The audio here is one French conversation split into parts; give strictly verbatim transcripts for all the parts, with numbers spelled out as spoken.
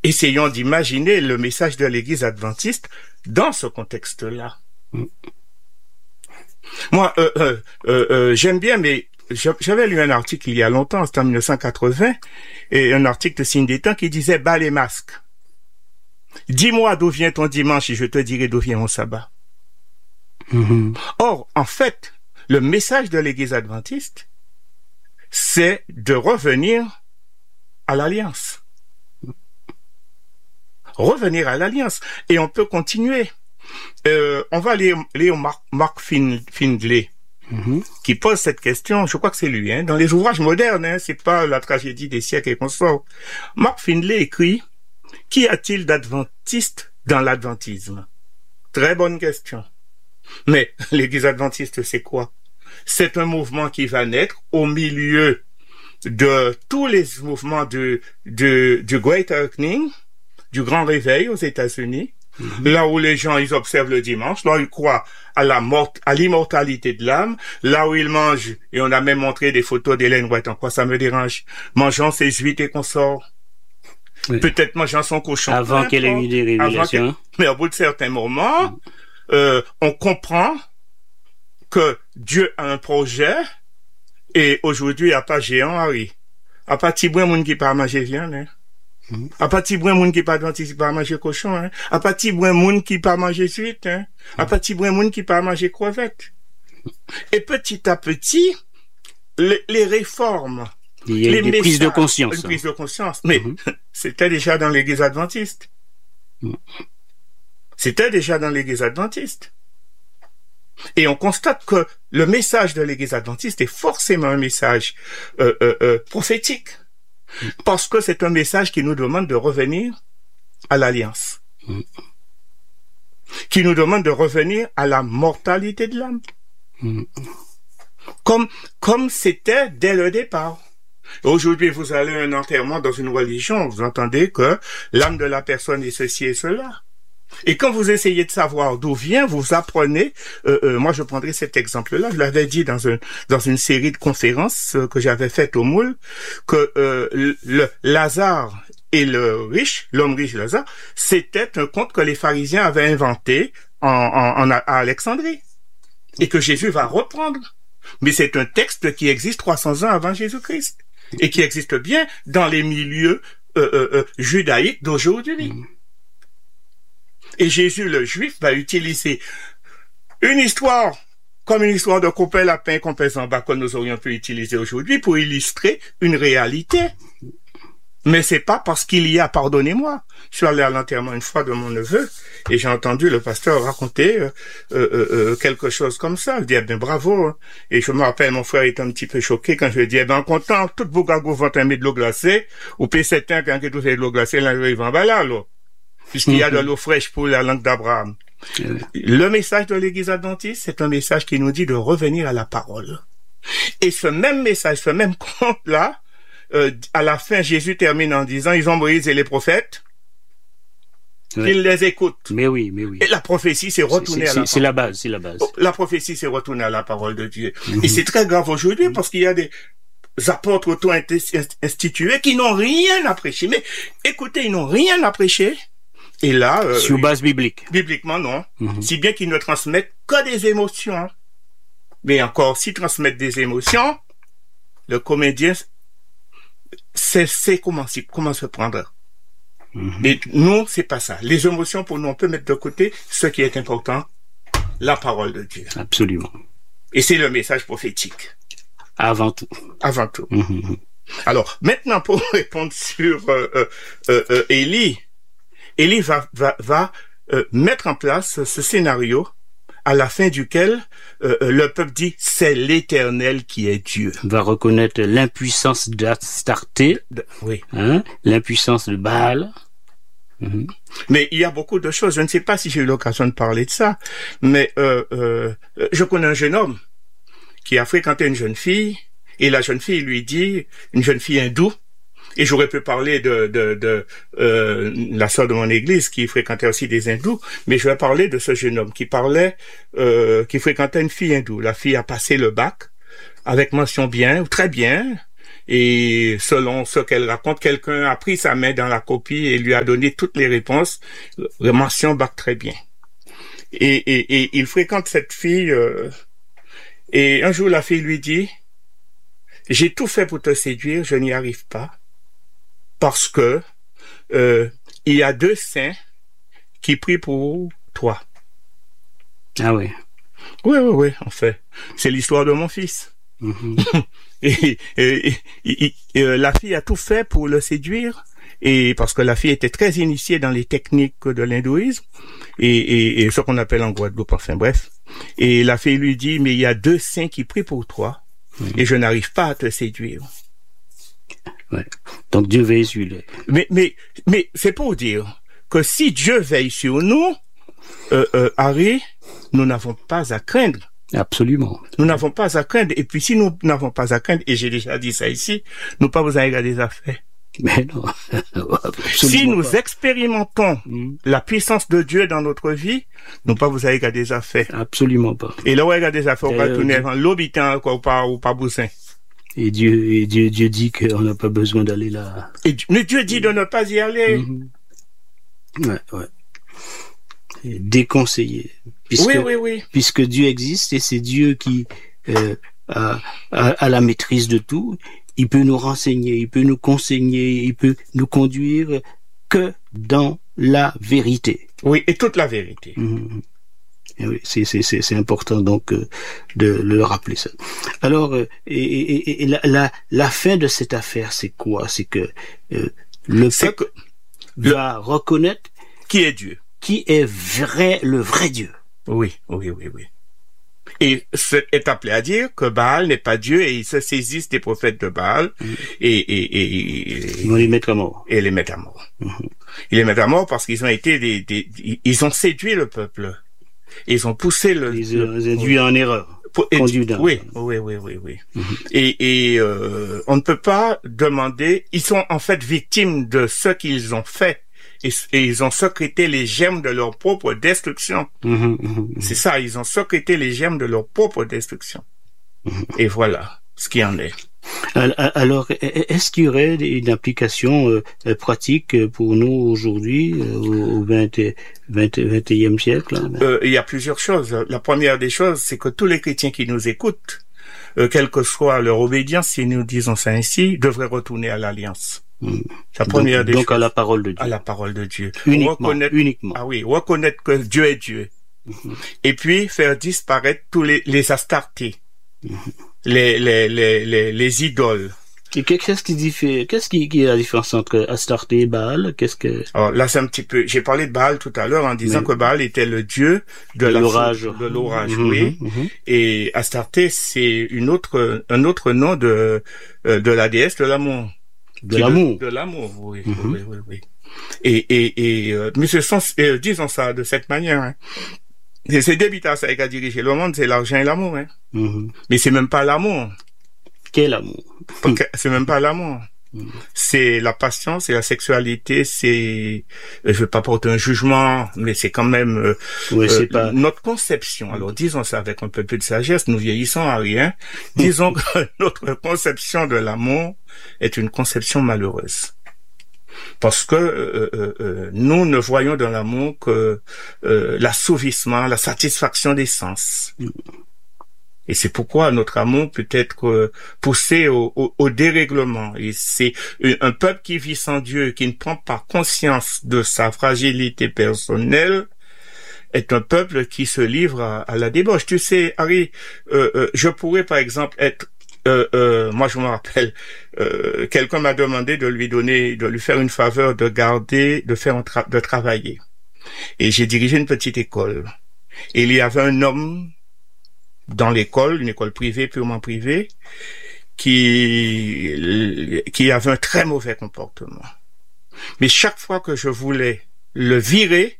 essayons d'imaginer le message de l'Église adventiste dans ce contexte-là. Mm. Moi, euh, euh, euh, euh, j'aime bien, mais j'avais lu un article il y a longtemps, c'était en mille neuf cent quatre-vingts, et un article de Signe des Temps qui disait « Bas les masques. Dis-moi d'où vient ton dimanche et je te dirai d'où vient mon sabbat. Mm-hmm. » Or, en fait, le message de l'Église adventiste, c'est de revenir à l'alliance. Revenir à l'alliance. Et on peut continuer. Euh, on va lire, lire Mark, Mark Findlay, mm-hmm. qui pose cette question, je crois que c'est lui, hein, dans les ouvrages modernes, hein, c'est pas la tragédie des siècles et consorts. Mark Findlay écrit « Qu'y a-t-il d'adventiste dans l'adventisme ?» Très bonne question. Mais l'Église adventiste, c'est quoi? C'est un mouvement qui va naître au milieu de tous les mouvements de, de, du Great Awakening, du Grand Réveil aux États-Unis, mm-hmm. là où les gens, ils observent le dimanche, là où ils croient à la mort, à l'immortalité de l'âme, là où ils mangent, et on a même montré des photos d'Hélène White, en quoi ça me dérange, mangeant ses huîtres et consorts, oui. peut-être mangeant son cochon. Avant qu'elle ait eu des révélations. Mais au bout de certains moments, mm. euh, on comprend que Dieu a un projet, et aujourd'hui, il n'y a pas géant, Harry. À partir de moun qui pas manger viande, hein. Mm. À partir de moun qui pas dentiste, pas manger cochon, hein. À partir de moun qui pas manger suite, hein. À partir de moun qui pas manger crevette. Et petit à petit, les, les réformes, il y a les des messages, prises de conscience. Une prise de conscience. Mais mm-hmm. c'était déjà dans l'Église adventiste. Mm. C'était déjà dans l'Église adventiste. Et on constate que le message de l'Église adventiste est forcément un message euh, euh, euh, prophétique, mm. parce que c'est un message qui nous demande de revenir à l'alliance, mm. qui nous demande de revenir à la mortalité de l'âme, mm. comme comme c'était dès le départ. Aujourd'hui, vous allez à un enterrement dans une religion, vous entendez que l'âme de la personne est ceci et cela. Et quand vous essayez de savoir d'où vient, vous apprenez, euh, euh, moi je prendrai cet exemple-là, je l'avais dit dans, un, dans une série de conférences euh, que j'avais faites au Moule, que euh, le, le Lazare et le riche, l'homme riche Lazare, c'était un conte que les pharisiens avaient inventé en, en, en à Alexandrie, et que Jésus va reprendre. Mais c'est un texte qui existe trois cents ans avant Jésus-Christ, et qui existe bien dans les milieux euh, euh, euh, judaïques d'aujourd'hui. Mmh. Et Jésus, le juif, va utiliser une histoire comme une histoire de copain lapin, copain en bas que nous aurions pu utiliser aujourd'hui pour illustrer une réalité. Mais c'est pas parce qu'il y a, pardonnez-moi, je suis allé à l'enterrement une fois de mon neveu et j'ai entendu le pasteur raconter euh, euh, euh, quelque chose comme ça. Je dis, eh ben bravo. Hein. Et je me rappelle, mon frère était un petit peu choqué quand je lui ai dit, eh ben content, tout vos gagos vont aimer de l'eau glacée, ou P sept un quand vous avez de l'eau glacée, là, ils vont là, là. Puisqu'il y a de l'eau fraîche pour la langue d'Abraham. Le message de l'Église adventiste, c'est un message qui nous dit de revenir à la parole. Et ce même message, ce même conte-là, euh, à la fin, Jésus termine en disant, ils ont Moïse et les prophètes, ouais. Ils les écoutent. Mais oui, mais oui. Et la prophétie s'est retournée à la parole. C'est la base, c'est la base. La prophétie s'est retournée à la parole de Dieu. Mm-hmm. Et c'est très grave aujourd'hui mm-hmm. parce qu'il y a des apôtres auto-institués qui n'ont rien à prêcher. Mais écoutez, ils n'ont rien à prêcher. Et là, euh, sur base biblique. Bibliquement, non. Mm-hmm. Si bien qu'ils ne transmettent que des émotions. Mais encore, s'ils transmettent des émotions, le comédien sait, sait comment, comment se prendre. Mm-hmm. Mais nous, c'est pas ça. Les émotions, pour nous, on peut mettre de côté ce qui est important, la parole de Dieu. Absolument. Et c'est le message prophétique. Avant tout. Avant tout. Mm-hmm. Alors, maintenant, pour répondre sur euh, euh, euh, Élie, Élie va, va, va euh, mettre en place ce scénario à la fin duquel euh, le peuple dit « c'est l'Éternel qui est Dieu ». Va reconnaître l'impuissance d'Astarté, oui. hein, l'impuissance de Baal. Mm-hmm. Mais il y a beaucoup de choses. Je ne sais pas si j'ai eu l'occasion de parler de ça, mais euh, euh, je connais un jeune homme qui a fréquenté une jeune fille et la jeune fille lui dit, une jeune fille hindoue, et j'aurais pu parler de, de, de euh, la sœur de mon église qui fréquentait aussi des hindous, mais je vais parler de ce jeune homme qui parlait, euh, qui fréquentait une fille hindoue. La fille a passé le bac avec mention bien ou très bien, Et selon ce qu'elle raconte, quelqu'un a pris sa main dans la copie et lui a donné toutes les réponses. Mention bac très bien. Et, et, et il fréquente cette fille. Euh, et un jour, la fille lui dit, j'ai tout fait pour te séduire, je n'y arrive pas. Parce que euh, il y a deux saints qui prient pour toi. Ah oui. Oui, oui, oui, en fait. C'est l'histoire de mon fils. Mm-hmm. et, et, et, et, et la fille a tout fait pour le séduire, et parce que la fille était très initiée dans les techniques de l'hindouisme, et, et, et ce qu'on appelle en Guadeloupe, enfin bref. Et la fille lui dit, mais il y a deux saints qui prient pour toi, mm-hmm. et je n'arrive pas à te séduire. Ouais. Donc Dieu veille sur lui. Mais, mais, mais c'est pour dire que si Dieu veille sur nous, euh, euh, Harry, nous n'avons pas à craindre. Absolument. Nous n'avons pas à craindre. Et puis si nous n'avons pas à craindre, et j'ai déjà dit ça ici, nous pas besoin de regarder des affaires. Mais non. Si nous pas. expérimentons mm. la puissance de Dieu dans notre vie, nous pas vous allez regarder des affaires. Absolument pas. Et là, on regarde des affaires, on va tourner en l'habitant, quoi, ou pas, ou pas boussin. Et Dieu, et Dieu, Dieu dit qu'on n'a pas besoin d'aller là. Et mais Dieu dit de ne pas y aller. Mm-hmm. Ouais, ouais. Et déconseillé. Puisque, oui, oui, oui. Puisque Dieu existe et c'est Dieu qui euh, a, a, a la maîtrise de tout, il peut nous renseigner, il peut nous conseiller, il peut nous conduire que dans la vérité. Oui, et toute la vérité. Mmh. Et oui, c'est, c'est, c'est, c'est important donc euh, de le rappeler ça. Alors, euh, et, et, et la, la, la fin de cette affaire, c'est quoi? C'est que euh, le peuple le... va reconnaître qui est Dieu, qui est vrai, le vrai Dieu. Oui, oui, oui, oui. Et est appelé à dire que Baal n'est pas Dieu et ils se saisissent des prophètes de Baal mmh. et, et, et, et ils vont les mettre à mort. Et les mettent à mort. Mmh. Ils les mettent à mort parce qu'ils ont été des, des, des ils ont séduit le peuple. Ils ont poussé le. Ils ont induit en erreur. Pour, et, oui, oui, oui, oui, oui. Mmh. Et, et euh, on ne peut pas demander. Ils sont en fait victimes de ce qu'ils ont fait. Et, et ils ont sécrété les germes de leur propre destruction. Mmh, mmh, c'est ça, ils ont sécrété les germes de leur propre destruction. Mmh. Et voilà ce qu'il en est. Alors, est-ce qu'il y aurait une application euh, pratique pour nous aujourd'hui, euh, au vingt et unième siècle? Hein? Euh, il y a plusieurs choses. La première des choses, c'est que tous les chrétiens qui nous écoutent, euh, quelle que soit leur obédience, si nous disons ça ainsi, devraient retourner à l'Alliance. Mmh. La première donc, des donc choses, à la parole de Dieu. À la parole de Dieu. Uniquement. Reconnaître, uniquement. Ah oui, reconnaître que Dieu est Dieu. Mmh. Et puis faire disparaître tous les, les astartés, mmh. les, les, les, les, les idoles. Et qu'est-ce qui diffère, qu'est-ce qui, qui est la différence entre Astarté et Baal? Qu'est-ce que... Alors là, c'est un petit peu, j'ai parlé de Baal tout à l'heure en disant Mais... que Baal était le dieu de, de la l'orage. De l'orage, mmh, oui. Mmh. Et Astarté, c'est une autre, un autre nom de, de la déesse de l'amour. De l'amour. De, de l'amour, oui, mmh. oui, oui, oui. Et, et, et, euh, mais ce sont, euh, disons ça de cette manière, hein. C'est débiteur, ça qui a dirigé le monde, c'est l'argent et l'amour, hein. Mmh. Mais c'est même pas l'amour. Quel amour? C'est même pas l'amour. Mmh. C'est la passion, c'est la sexualité, c'est, je veux pas porter un jugement, mais c'est quand même euh, oui, c'est euh, pas... notre conception. Alors disons ça avec un peu de sagesse, nous vieillissons à rien. Disons que notre conception de l'amour est une conception malheureuse. Parce que euh, euh, euh, nous ne voyons dans l'amour que euh, l'assouvissement, la satisfaction des sens. Mmh. Et c'est pourquoi notre amour peut être euh, poussé au, au, au dérèglement. Et c'est un peuple qui vit sans Dieu, qui ne prend pas conscience de sa fragilité personnelle, est un peuple qui se livre à, à la débauche. Tu sais, Harry, euh, euh, je pourrais par exemple être Euh, euh, moi je me rappelle, euh, quelqu'un m'a demandé de lui donner, de lui faire une faveur, de garder, de faire un tra- de travailler. Et j'ai dirigé une petite école. Et il y avait un homme dans l'école, une école privée, purement privée, qui qui avait un très mauvais comportement. Mais chaque fois que je voulais le virer,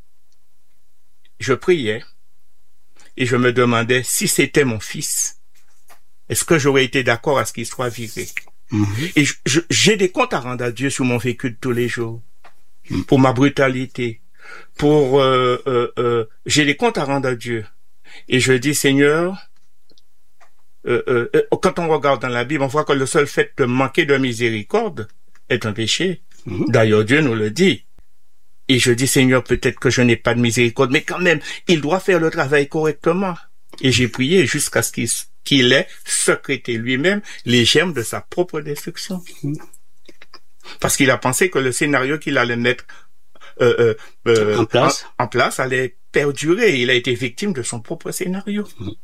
je priais et je me demandais si c'était mon fils. Est-ce que j'aurais été d'accord à ce qu'il soit viré? Mm-hmm. Et je, je, j'ai des comptes à rendre à Dieu sur mon vécu de tous les jours, mm-hmm. pour ma brutalité, pour euh, euh, euh, j'ai des comptes à rendre à Dieu. Et je dis, Seigneur, euh, euh, quand on regarde dans la Bible, on voit que le seul fait de manquer de miséricorde est un péché. Mm-hmm. D'ailleurs, Dieu nous le dit. Et je dis, Seigneur, peut-être que je n'ai pas de miséricorde, mais quand même, il doit faire le travail correctement. Et j'ai prié jusqu'à ce qu'il, qu'il ait sécrété lui-même les germes de sa propre destruction. Parce qu'il a pensé que le scénario qu'il allait mettre euh, euh, euh, en, place. En, en place allait perdurer. Il a été victime de son propre scénario.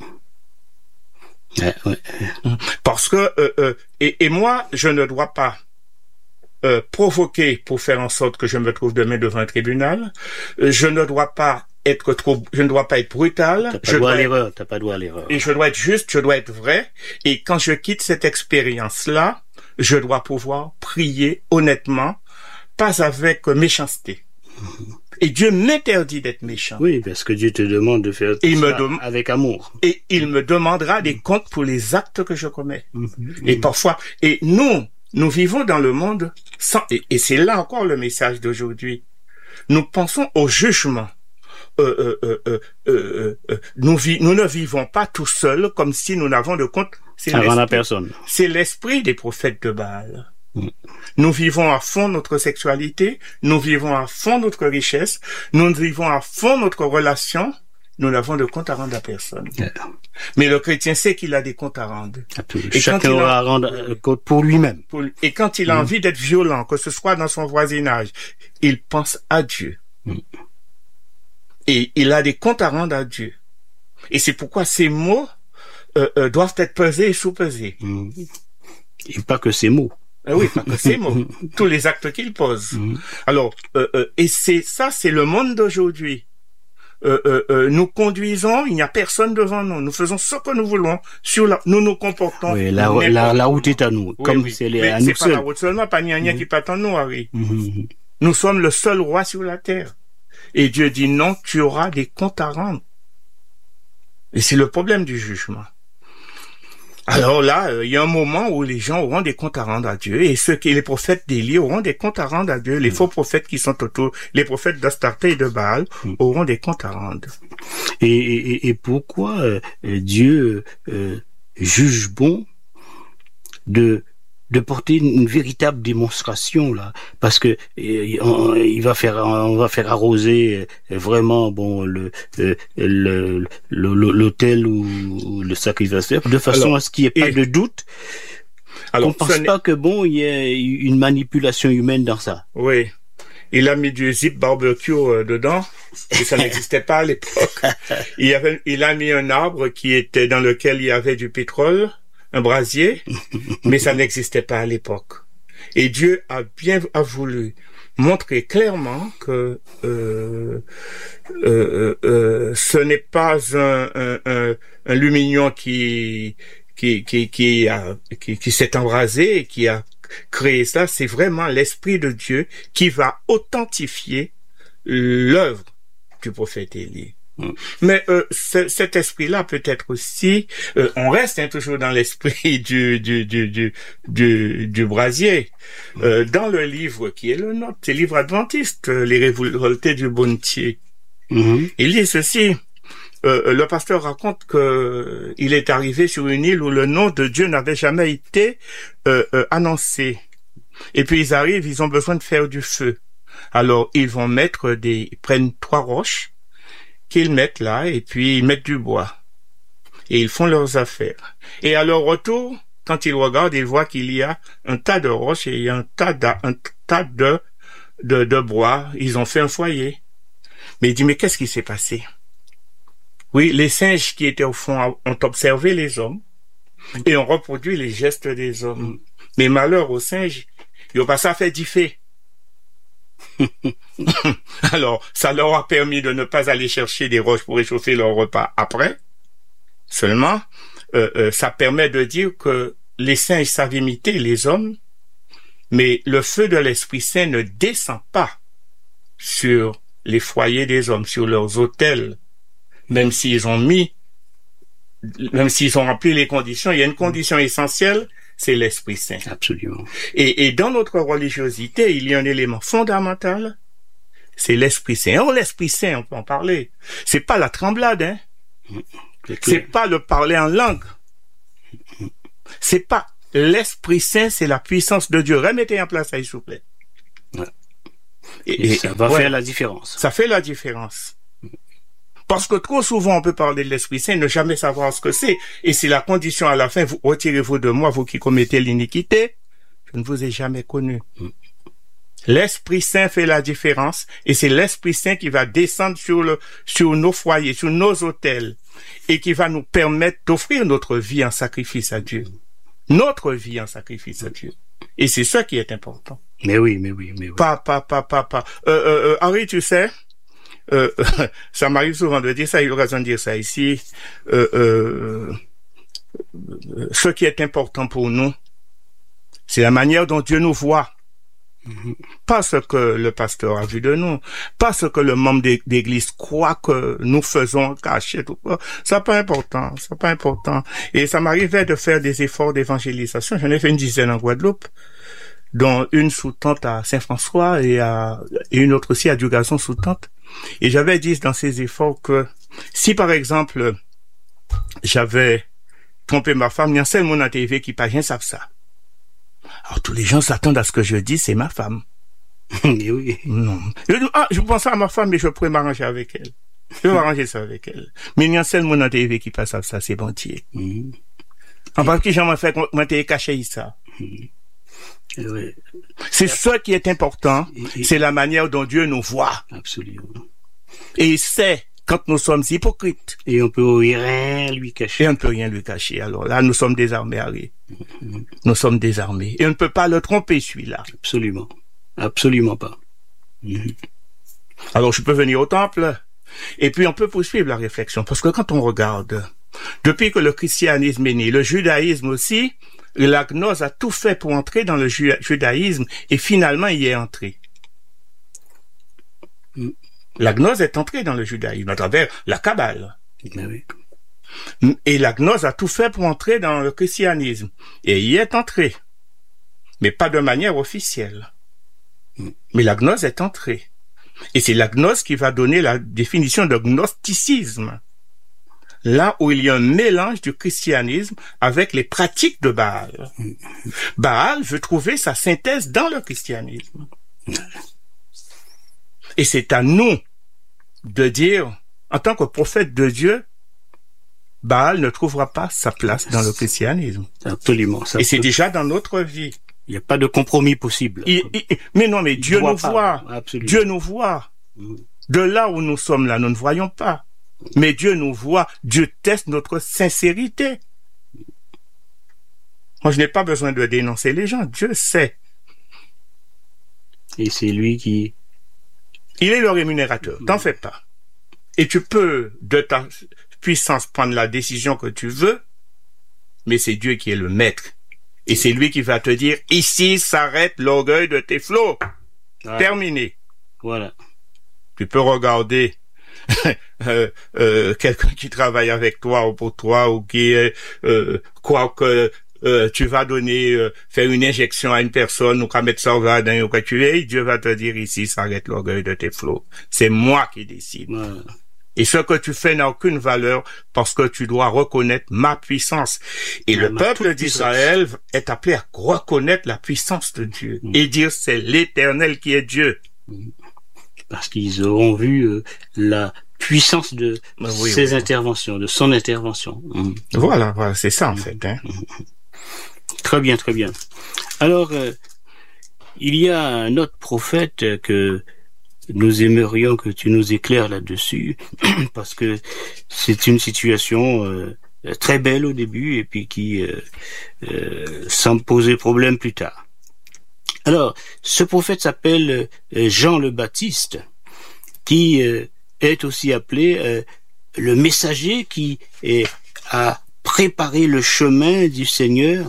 Ouais, ouais. Parce que, euh, euh, et, et moi, je ne dois pas Euh, provoquer pour faire en sorte que je me trouve demain devant un tribunal. Euh, je ne dois pas être trop, je ne dois pas être brutal. T'as pas je droit à dois l'erreur, être, t'as pas droit à l'erreur. Et je dois être juste, je dois être vrai. Et quand je quitte cette expérience-là, je dois pouvoir prier honnêtement, pas avec méchanceté. Mm-hmm. Et Dieu m'interdit d'être méchant. Oui, parce que Dieu te demande de faire tout ça dem- avec amour. Et il me demandera des comptes pour les actes que je commets. Mm-hmm. Et parfois, et nous, Nous vivons dans le monde sans, et, et c'est là encore le message d'aujourd'hui. Nous pensons au jugement. Euh, euh, euh, euh, euh, euh, nous, vi, nous ne vivons pas tout seuls comme si nous n'avons de compte. C'est avant la personne. C'est l'esprit des prophètes de Baal. Mm. Nous vivons à fond notre sexualité. Nous vivons à fond notre richesse. Nous vivons à fond notre relation. Nous n'avons de compte à rendre à personne. Yeah. Mais le chrétien sait qu'il a des comptes à rendre. Et chacun aura à rendre compte pour lui-même. Pour, et quand il a mmh. envie d'être violent, que ce soit dans son voisinage, il pense à Dieu. Mmh. Et il a des comptes à rendre à Dieu. Et c'est pourquoi ces mots euh, euh, doivent être pesés et sous-pesés. Mmh. Et pas que ces mots. Ah oui, pas que ces mots. Tous les actes qu'il pose. Mmh. Alors, euh, euh, et c'est ça, c'est le monde d'aujourd'hui. Euh, euh, euh, nous conduisons, il n'y a personne devant nous. Nous faisons ce que nous voulons. Sur la, nous nous comportons. Oui, la, la, la route est à nous. Oui, comme oui. c'est les, Mais à c'est nous pas seuls. La route seulement, pas rien mmh. qui t'attend nous, Harry. Mmh. Nous sommes le seul roi sur la terre. Et Dieu dit non, tu auras des comptes à rendre. Et c'est le problème du jugement. Alors là, il euh, y a un moment où les gens auront des comptes à rendre à Dieu, et ceux qui, les prophètes d'Élie auront des comptes à rendre à Dieu, les mmh. faux prophètes qui sont autour, les prophètes d'Astarté et de Baal mmh. auront des comptes à rendre. Et, et, et pourquoi euh, Dieu euh, juge bon de de porter une véritable démonstration là, parce que euh, on, il va faire, on va faire arroser euh, vraiment bon le euh, le l'autel ou le sacrifice de façon alors, à ce qu'il n'y ait pas et... de doute. Alors, on pense pas que bon il y ait une manipulation humaine dans ça. Oui. Il a mis du zip barbecue euh, dedans, et ça n'existait pas à l'époque. Il y avait, il a mis un arbre qui était dans lequel il y avait du pétrole, un brasier, mais ça n'existait pas à l'époque. Et Dieu a bien a voulu montrer clairement que euh, euh, euh, ce n'est pas un, un, un, un lumignon qui qui qui qui, a, qui, qui s'est embrasé et qui a créé ça. C'est vraiment l'Esprit de Dieu qui va authentifier l'œuvre du prophète Élie. Mmh. Mais euh, ce, cet esprit-là peut être aussi, euh, on reste hein, toujours dans l'esprit du du du du du, du brasier. Euh, dans le livre qui est le nôtre, c'est le livre adventiste, Les révoltés du Bountier. Mmh. Il dit ceci. Euh, le pasteur raconte que il est arrivé sur une île où le nom de Dieu n'avait jamais été euh, euh, annoncé. Et puis ils arrivent, ils ont besoin de faire du feu. Alors ils vont mettre des, ils prennent trois roches qu'ils mettent là, et puis ils mettent du bois. Et ils font leurs affaires. Et à leur retour, quand ils regardent, ils voient qu'il y a un tas de roches et il y a un tas de, un tas de, de, de bois. Ils ont fait un foyer. Mais il dit, mais qu'est-ce qui s'est passé? Oui, les singes qui étaient au fond ont observé les hommes et ont reproduit les gestes des hommes. Mais malheur aux singes, ils n'ont pas ça fait diffé. Alors, ça leur a permis de ne pas aller chercher des roches pour réchauffer leur repas après. Seulement, euh, euh, ça permet de dire que les singes savent imiter les hommes, mais le feu de l'Esprit Saint ne descend pas sur les foyers des hommes, sur leurs autels, même s'ils ont mis, même s'ils ont rempli les conditions. Il y a une condition essentielle, c'est l'Esprit Saint. Absolument. Et, et dans notre religiosité, il y a un élément fondamental, c'est l'Esprit Saint. Oh, l'Esprit Saint, on peut en parler. C'est pas la tremblade, hein. C'est, c'est pas le parler en langue. C'est pas l'Esprit Saint, c'est la puissance de Dieu. Remettez en place ça, s'il vous plaît. Ouais. Et, et ça va ouais, faire la différence. Ça fait la différence. Parce que trop souvent, on peut parler de l'Esprit Saint, ne jamais savoir ce que c'est. Et c'est la condition à la fin, vous retirez-vous de moi, vous qui commettez l'iniquité. Je ne vous ai jamais connu. Mm. L'Esprit Saint fait la différence. Et c'est l'Esprit Saint qui va descendre sur le, sur nos foyers, sur nos autels. Et qui va nous permettre d'offrir notre vie en sacrifice à Dieu. Notre vie en sacrifice à Dieu. Et c'est ça qui est important. Mais oui, mais oui, mais oui. Pas, pas, pas, pas, pas. Euh, euh, euh, Henri, tu sais, Euh, ça m'arrive souvent de dire ça, il a raison de dire ça ici. Euh, euh, ce qui est important pour nous, c'est la manière dont Dieu nous voit. Mm-hmm. Pas ce que le pasteur a vu de nous, pas ce que le membre d'église croit que nous faisons caché, tout ça. C'est pas important, c'est pas important. Et ça m'arrivait de faire des efforts d'évangélisation. J'en ai fait une dizaine en Guadeloupe, dont une sous-tente à Saint-François et, à, et une autre aussi à Dugazon sous-tente. Et j'avais dit dans ces efforts que si par exemple j'avais trompé ma femme, il y a un seul monde à T V qui pas rien savent ça. Alors tous les gens s'attendent à ce que je dise, c'est ma femme. Mais oui. Non. Je, ah, je pensais à ma femme, mais je pourrais m'arranger avec elle. Je vais m'arranger ça avec elle. Mais il y a un seul monde à T V qui pas savent ça, c'est bon Dieu. Mm. En parce que j'en fait moi t'ai caché ça. Mm. Oui. C'est ce qui est important, et, et, c'est la manière dont Dieu nous voit. Absolument. Et il sait quand nous sommes hypocrites. Et on peut rien lui cacher. Et on ne peut rien lui cacher. Alors là, nous sommes désarmés, Harry. Mm-hmm. Nous sommes désarmés. Et on ne peut pas le tromper, celui-là. Absolument. Absolument pas. Mm-hmm. Alors, je peux venir au temple. Et puis, on peut poursuivre la réflexion. Parce que quand on regarde, depuis que le christianisme est né, le judaïsme aussi, la gnose a tout fait pour entrer dans le ju- judaïsme et finalement il y est entré. Mm. La gnose est entrée dans le judaïsme à travers la Kabbale. Oui. Et la gnose a tout fait pour entrer dans le christianisme et il y est entré. Mais pas de manière officielle. Mm. Mais la gnose est entrée. Et c'est la gnose qui va donner la définition de gnosticisme. Là où il y a un mélange du christianisme avec les pratiques de Baal. Baal veut trouver sa synthèse dans le christianisme. Et c'est à nous de dire, en tant que prophète de Dieu, Baal ne trouvera pas sa place dans le christianisme. Absolument. Ça Et c'est peut... déjà dans notre vie. Il n'y a pas de compromis possible. Il, il, mais non, mais il Dieu nous voit. Dieu nous voit. De là où nous sommes là, nous ne voyons pas. Mais Dieu nous voit, Dieu teste notre sincérité. Moi, je n'ai pas besoin de dénoncer les gens, Dieu sait. Et c'est lui qui... Il est le rémunérateur, t'en fais pas. Et tu peux, de ta puissance, prendre la décision que tu veux, mais c'est Dieu qui est le maître. Et c'est lui qui va te dire, ici s'arrête l'orgueil de tes flots. Ouais. Terminé. Voilà. Tu peux regarder euh, euh, quelqu'un qui travaille avec toi ou pour toi ou qui est euh, quoi que euh, tu vas donner euh, faire une injection à une personne ou qu'à mettre ça au jardin ou que tu es, Dieu va te dire ici s'arrête l'orgueil de tes flots. C'est moi qui décide. Ouais. Et ce que tu fais n'a aucune valeur parce que tu dois reconnaître ma puissance. Et ouais, le peuple d'Israël est appelé à reconnaître la puissance de Dieu mmh. et dire c'est l'Éternel qui est Dieu. Mmh. Parce qu'ils auront vu euh, la puissance de bah oui, ses oui. interventions, de son intervention. Mmh. Voilà, voilà, c'est ça en mmh. fait. Hein. Mmh. Très bien, très bien. Alors, euh, il y a un autre prophète que nous aimerions que tu nous éclaires là-dessus, parce que c'est une situation euh, très belle au début et puis qui euh, euh, semble poser problème plus tard. Alors, ce prophète s'appelle euh, Jean le Baptiste, qui euh, est aussi appelé euh, le messager qui est, a préparé le chemin du Seigneur.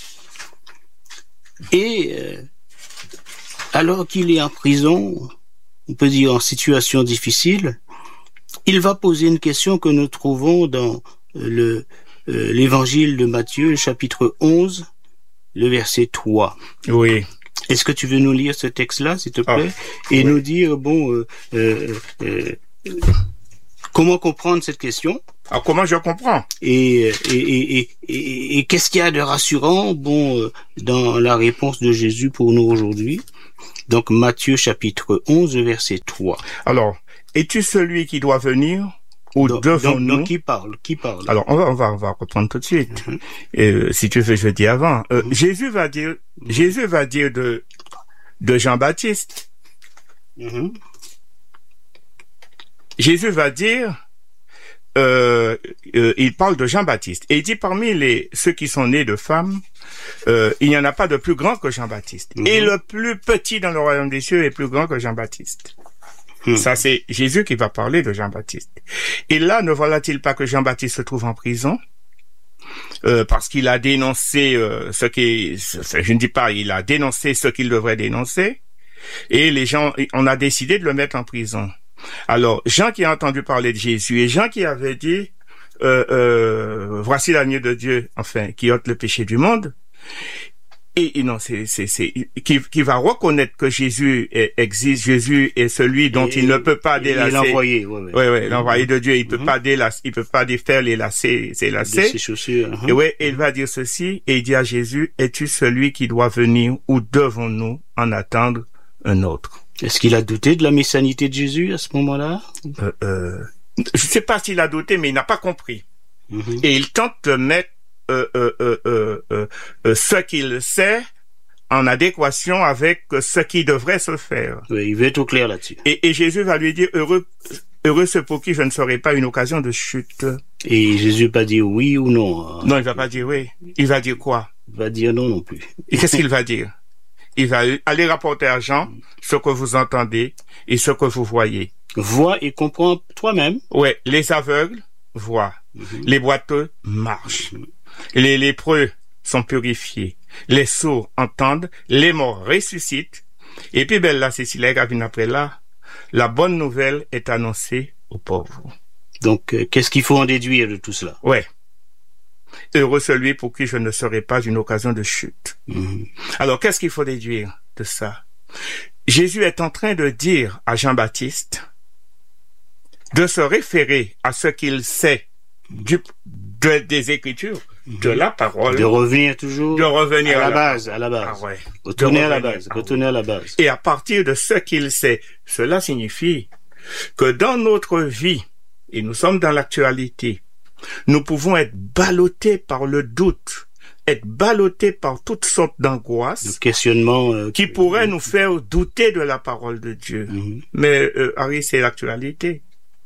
Et euh, alors qu'il est en prison, on peut dire en situation difficile, il va poser une question que nous trouvons dans le euh, l'évangile de Matthieu, le chapitre onze, le verset trois. Oui. Est-ce que tu veux nous lire ce texte-là, s'il te plaît, ah, et oui. nous dire, bon, euh, euh, euh, comment comprendre cette question? Alors comment je comprends? Et, et, et, et, et, et qu'est-ce qu'il y a de rassurant, bon, euh, dans la réponse de Jésus pour nous aujourd'hui? Donc Matthieu chapitre onze, verset trois. Alors, es-tu celui qui doit venir ou donc, devons-nous? Donc, donc qui parle? Qui parle? Alors on va on va on va reprendre tout de suite. Mm-hmm. euh, si tu veux, je dis avant. Euh, mm-hmm. Jésus va dire mm-hmm. Jésus va dire de de Jean-Baptiste. Mm-hmm. Jésus va dire. Euh, euh, il parle de Jean-Baptiste et il dit parmi les ceux qui sont nés de femmes, euh, il n'y en a pas de plus grand que Jean-Baptiste. Mm-hmm. Et le plus petit dans le royaume des cieux est plus grand que Jean-Baptiste. Mm-hmm. Ça, c'est Jésus qui va parler de Jean-Baptiste. Et là, ne voilà-t-il pas que Jean-Baptiste se trouve en prison euh, parce qu'il a dénoncé euh, ce qui, je ne dis pas, il a dénoncé ce qu'il devrait dénoncer, et les gens, on a décidé de le mettre en prison. Alors, Jean qui a entendu parler de Jésus et Jean qui avait dit euh, euh, voici l'agneau de Dieu, enfin, qui ôte le péché du monde, et, et non, c'est c'est c'est qui qui va reconnaître que Jésus est, existe, Jésus est celui dont et, il ne peut pas délasser. L'envoyé, ouais, ouais. ouais, ouais, l'envoyé de Dieu, il peut mm-hmm. pas délasser, il peut pas défaire les lacets, ses lacets. Ses chaussures. Uh-huh. Et ouais, et il va dire ceci et il dit à Jésus, es-tu celui qui doit venir ou devons-nous en attendre un autre? Est-ce qu'il a douté de la messianité de Jésus à ce moment-là? euh, euh, Je ne sais pas s'il a douté, mais il n'a pas compris. Mm-hmm. Et il tente de mettre euh, euh, euh, euh, euh, euh, ce qu'il sait en adéquation avec ce qui devrait se faire. Oui, il veut être au clair là-dessus. Et, et Jésus va lui dire, heureux, heureux ceux pour qui je ne serai pas une occasion de chute. Et Jésus va dire oui ou non? Non, il va pas dire oui. Il va dire quoi? Il va dire non non plus. Et qu'est-ce qu'il va dire? Il va aller rapporter à Jean ce que vous entendez et ce que vous voyez. Vois et comprends toi-même. Ouais, les aveugles voient, mm-hmm. les boiteux marchent, mm-hmm. les lépreux sont purifiés, les sourds entendent, les morts ressuscitent. Et puis ben là, c'est si les gars viennent après là, la bonne nouvelle est annoncée aux pauvres. Donc, euh, qu'est-ce qu'il faut en déduire de tout cela? Ouais. Heureux celui pour qui je ne serai pas une occasion de chute. Mmh. Alors, qu'est-ce qu'il faut déduire de ça? Jésus est en train de dire à Jean-Baptiste de se référer à ce qu'il sait du, de, des Écritures, mmh. de la parole. De revenir toujours de revenir à, la à la base, à la base. Ah ouais. Retourner à la base, retourner à la base. Et à partir de ce qu'il sait, cela signifie que dans notre vie, et nous sommes dans l'actualité, nous pouvons être ballottés par le doute, être ballottés par toutes sortes d'angoisses, le questionnement euh, qui pourraient euh, nous faire douter de la parole de Dieu. Mm-hmm. Mais euh, Harry, c'est l'actualité.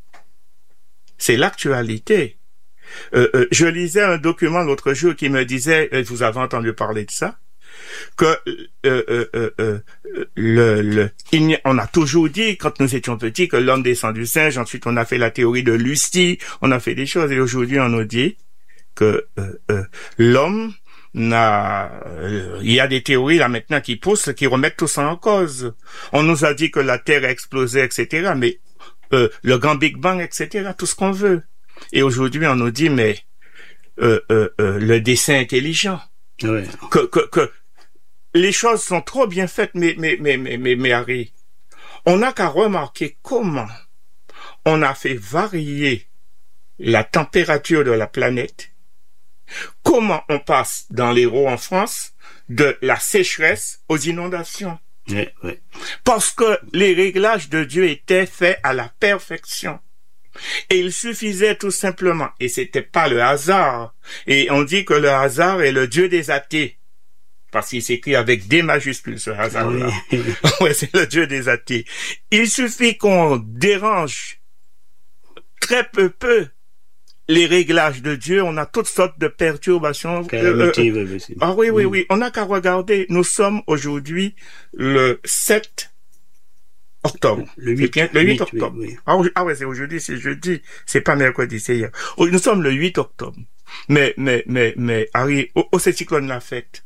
C'est l'actualité. Euh, euh, je lisais un document l'autre jour qui me disait, euh, vous avez entendu parler de ça, que euh, euh, euh, euh, le, le, il a, on a toujours dit quand nous étions petits que l'homme descend du singe. Ensuite, on a fait la théorie de Lucie, on a fait des choses, et aujourd'hui, on nous dit que euh, euh, l'homme n'a. Euh, il y a des théories là maintenant qui poussent, qui remettent tout ça en cause. On nous a dit que la Terre a explosé, et cetera. Mais euh, le grand Big Bang, et cetera. Tout ce qu'on veut. Et aujourd'hui, on nous dit mais euh, euh, euh, le dessin intelligent, ouais. que que que les choses sont trop bien faites, mais, mais, mais, mais, mais, mais Harry, on n'a qu'à remarquer comment on a fait varier la température de la planète, comment on passe dans l'Hérault en France de la sécheresse aux inondations. Ouais, ouais. Parce que les réglages de Dieu étaient faits à la perfection. Et il suffisait tout simplement, et c'était pas le hasard, et on dit que le hasard est le Dieu des athées. Parce qu'il s'écrit avec des majuscules, ce hasard-là. Oui. Ouais, c'est le Dieu des athées. Il suffit qu'on dérange très peu peu les réglages de Dieu. On a toutes sortes de perturbations. Calamité, euh, euh, ah oui, oui, oui. On n'a qu'à regarder. Nous sommes aujourd'hui le sept octobre. Le huit, bien, le huit, huit octobre. Oui, oui. Ah, ah ouais, c'est aujourd'hui, c'est jeudi. C'est pas mercredi, c'est hier. Nous sommes le huit octobre. Mais, mais, mais, mais, Harry, oh, oh, ce cyclone l'a fête.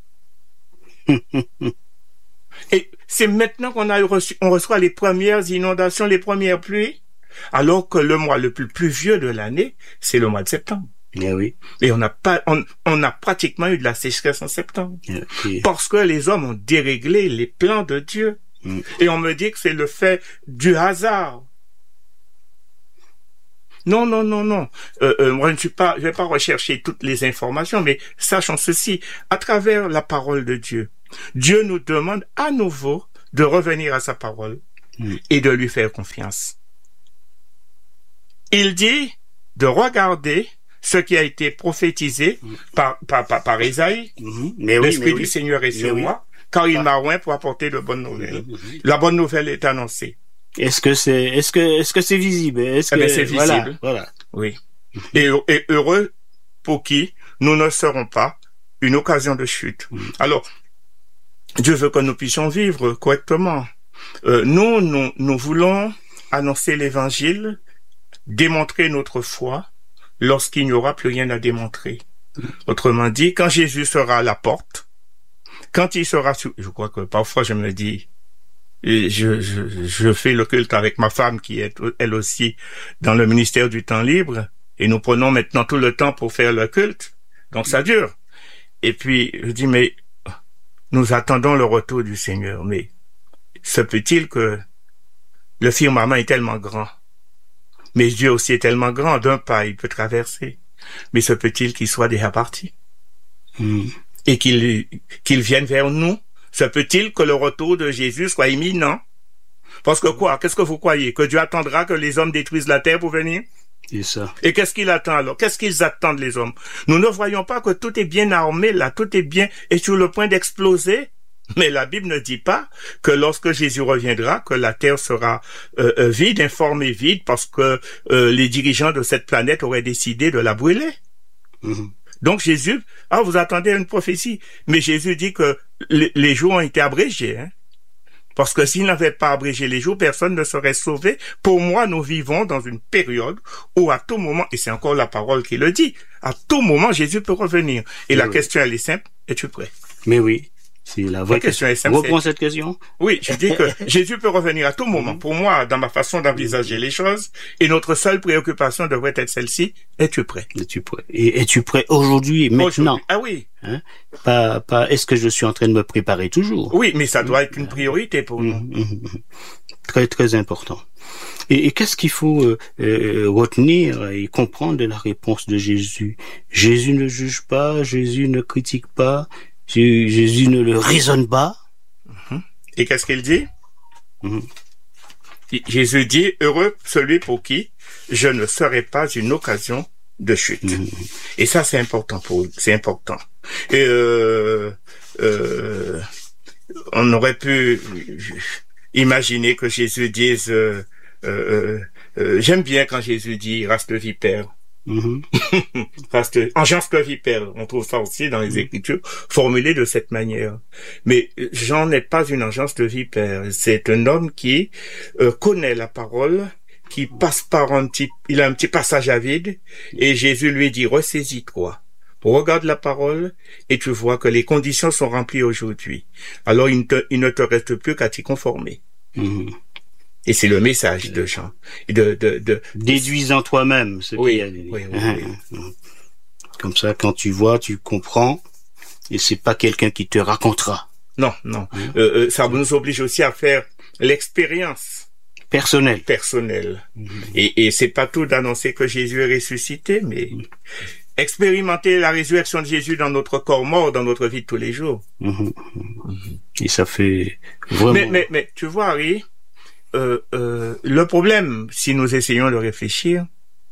Et c'est maintenant qu'on a reçu, on reçoit les premières inondations, les premières pluies, alors que le mois le plus pluvieux de l'année, c'est le mois de septembre. Yeah, oui. Et on n'a pas, on, on a pratiquement eu de la sécheresse en septembre. Yeah, yeah. Parce que les hommes ont déréglé les plans de Dieu. Mm. Et on me dit que c'est le fait du hasard. Non, non, non, non. Euh, euh, moi, je ne suis pas, je vais pas rechercher toutes les informations, mais sachons ceci, à travers la parole de Dieu, Dieu nous demande à nouveau de revenir à sa parole mm. et de lui faire confiance. Il dit de regarder ce qui a été prophétisé mm. par, par, par, par Isaïe. Mm-hmm. Mais oui, L'Esprit mais du oui. Seigneur est sur mais moi, oui. car il ah. m'a oint pour apporter de bonnes nouvelles. Mm-hmm. La bonne nouvelle est annoncée. Est-ce que c'est, est-ce que, est-ce que c'est visible? Est-ce eh que bien, c'est visible. Voilà, voilà. Oui. Et, et heureux pour qui nous ne serons pas une occasion de chute. Mm. Alors, Dieu veut que nous puissions vivre correctement. Euh, nous, nous, nous voulons annoncer l'évangile, démontrer notre foi lorsqu'il n'y aura plus rien à démontrer. Mm. Autrement dit, quand Jésus sera à la porte, quand il sera sur, je crois que parfois je me dis, et je, je, je fais le culte avec ma femme qui est elle aussi dans le ministère du temps libre et nous prenons maintenant tout le temps pour faire le culte. Donc ça dure. Et puis je dis mais nous attendons le retour du Seigneur. Mais se peut-il que le firmament est tellement grand, mais Dieu aussi est tellement grand, d'un pas il peut traverser. Mais se peut-il qu'il soit déjà parti mm. et qu'il qu'il vienne vers nous? Se peut-il que le retour de Jésus soit imminent? Parce que quoi? Qu'est-ce que vous croyez? Que Dieu attendra que les hommes détruisent la terre pour venir? C'est ça. Et qu'est-ce qu'il attend alors? Qu'est-ce qu'ils attendent les hommes? Nous ne voyons pas que tout est bien armé là, tout est bien, est sur le point d'exploser. Mais la Bible ne dit pas que lorsque Jésus reviendra, que la terre sera euh, euh, vide, informe et vide, parce que euh, les dirigeants de cette planète auraient décidé de la brûler. Mm-hmm. Donc Jésus, ah vous attendez une prophétie, mais Jésus dit que les, les jours ont été abrégés, hein? Parce que s'il n'avait pas abrégé les jours, personne ne serait sauvé. Pour moi, nous vivons dans une période où à tout moment, et c'est encore la parole qui le dit, à tout moment Jésus peut revenir. Et mais la oui. question elle est simple, es-tu prêt? Mais oui. C'est la vraie la question. Est simple. Reprends cette question. Oui, je dis que Jésus peut revenir à tout moment. Pour moi, dans ma façon d'envisager les choses, et notre seule préoccupation devrait être celle-ci. Es-tu prêt? Es-tu prêt? Et es-tu prêt aujourd'hui et maintenant? Aujourd'hui. Ah oui. Hein? Pas, pas, est-ce que je suis en train de me préparer toujours? Oui, mais ça doit être une priorité pour nous. Mmh, mmh, mmh. Très, très important. Et, et qu'est-ce qu'il faut euh, euh, retenir et comprendre de la réponse de Jésus? Jésus ne juge pas, Jésus ne critique pas, Jésus ne le raisonne pas. Et qu'est-ce qu'il dit? Mm-hmm. Jésus dit, heureux celui pour qui je ne serai pas une occasion de chute. Mm-hmm. Et ça, c'est important pour, c'est important. Et euh, euh, on aurait pu imaginer que Jésus dise, euh, euh, euh, j'aime bien quand Jésus dit, race de vipère. Mm-hmm. Parce que engeance de vipère, on trouve ça aussi dans les mm-hmm. Écritures formulées de cette manière. Mais Jean n'est pas une engeance de vipère, c'est un homme qui euh, connaît la parole, qui passe par un petit, il a un petit passage à vide, et Jésus lui dit ressaisis-toi, regarde la parole, et tu vois que les conditions sont remplies aujourd'hui. Alors il ne te, il ne te reste plus qu'à t'y conformer. Mm-hmm. Et c'est le message de Jean. De, de, de, Déduisant toi-même ce oui, qu'il y a dit. Oui, oui, oui. Comme ça, quand tu vois, tu comprends, et c'est pas quelqu'un qui te racontera. Non, non. Mmh. Euh, euh, ça nous oblige aussi à faire l'expérience personnelle. Personnelle. Mmh. Et, et c'est pas tout d'annoncer que Jésus est ressuscité, mais mmh. expérimenter la résurrection de Jésus dans notre corps mort, dans notre vie de tous les jours. Mmh. Mmh. Et ça fait vraiment. Mais, mais, mais tu vois, Harry. Euh, euh, le problème, si nous essayons de réfléchir,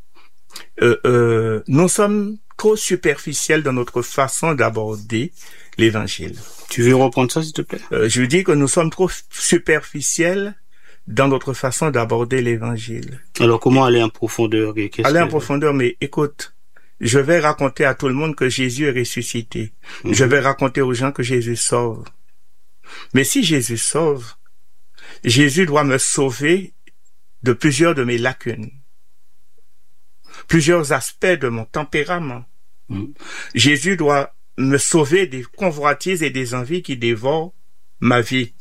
euh, euh, nous sommes trop superficiels dans notre façon d'aborder l'évangile. Tu veux reprendre ça, s'il te plaît? euh, Je dis que nous sommes trop superficiels dans notre façon d'aborder l'évangile. Alors, comment aller en profondeur? Aller que... en profondeur, mais écoute, je vais raconter à tout le monde que Jésus est ressuscité. Mm-hmm. Je vais raconter aux gens que Jésus sauve. Mais si Jésus sauve, Jésus doit me sauver de plusieurs de mes lacunes, plusieurs aspects de mon tempérament. Mmh. Jésus doit me sauver des convoitises et des envies qui dévorent ma vie.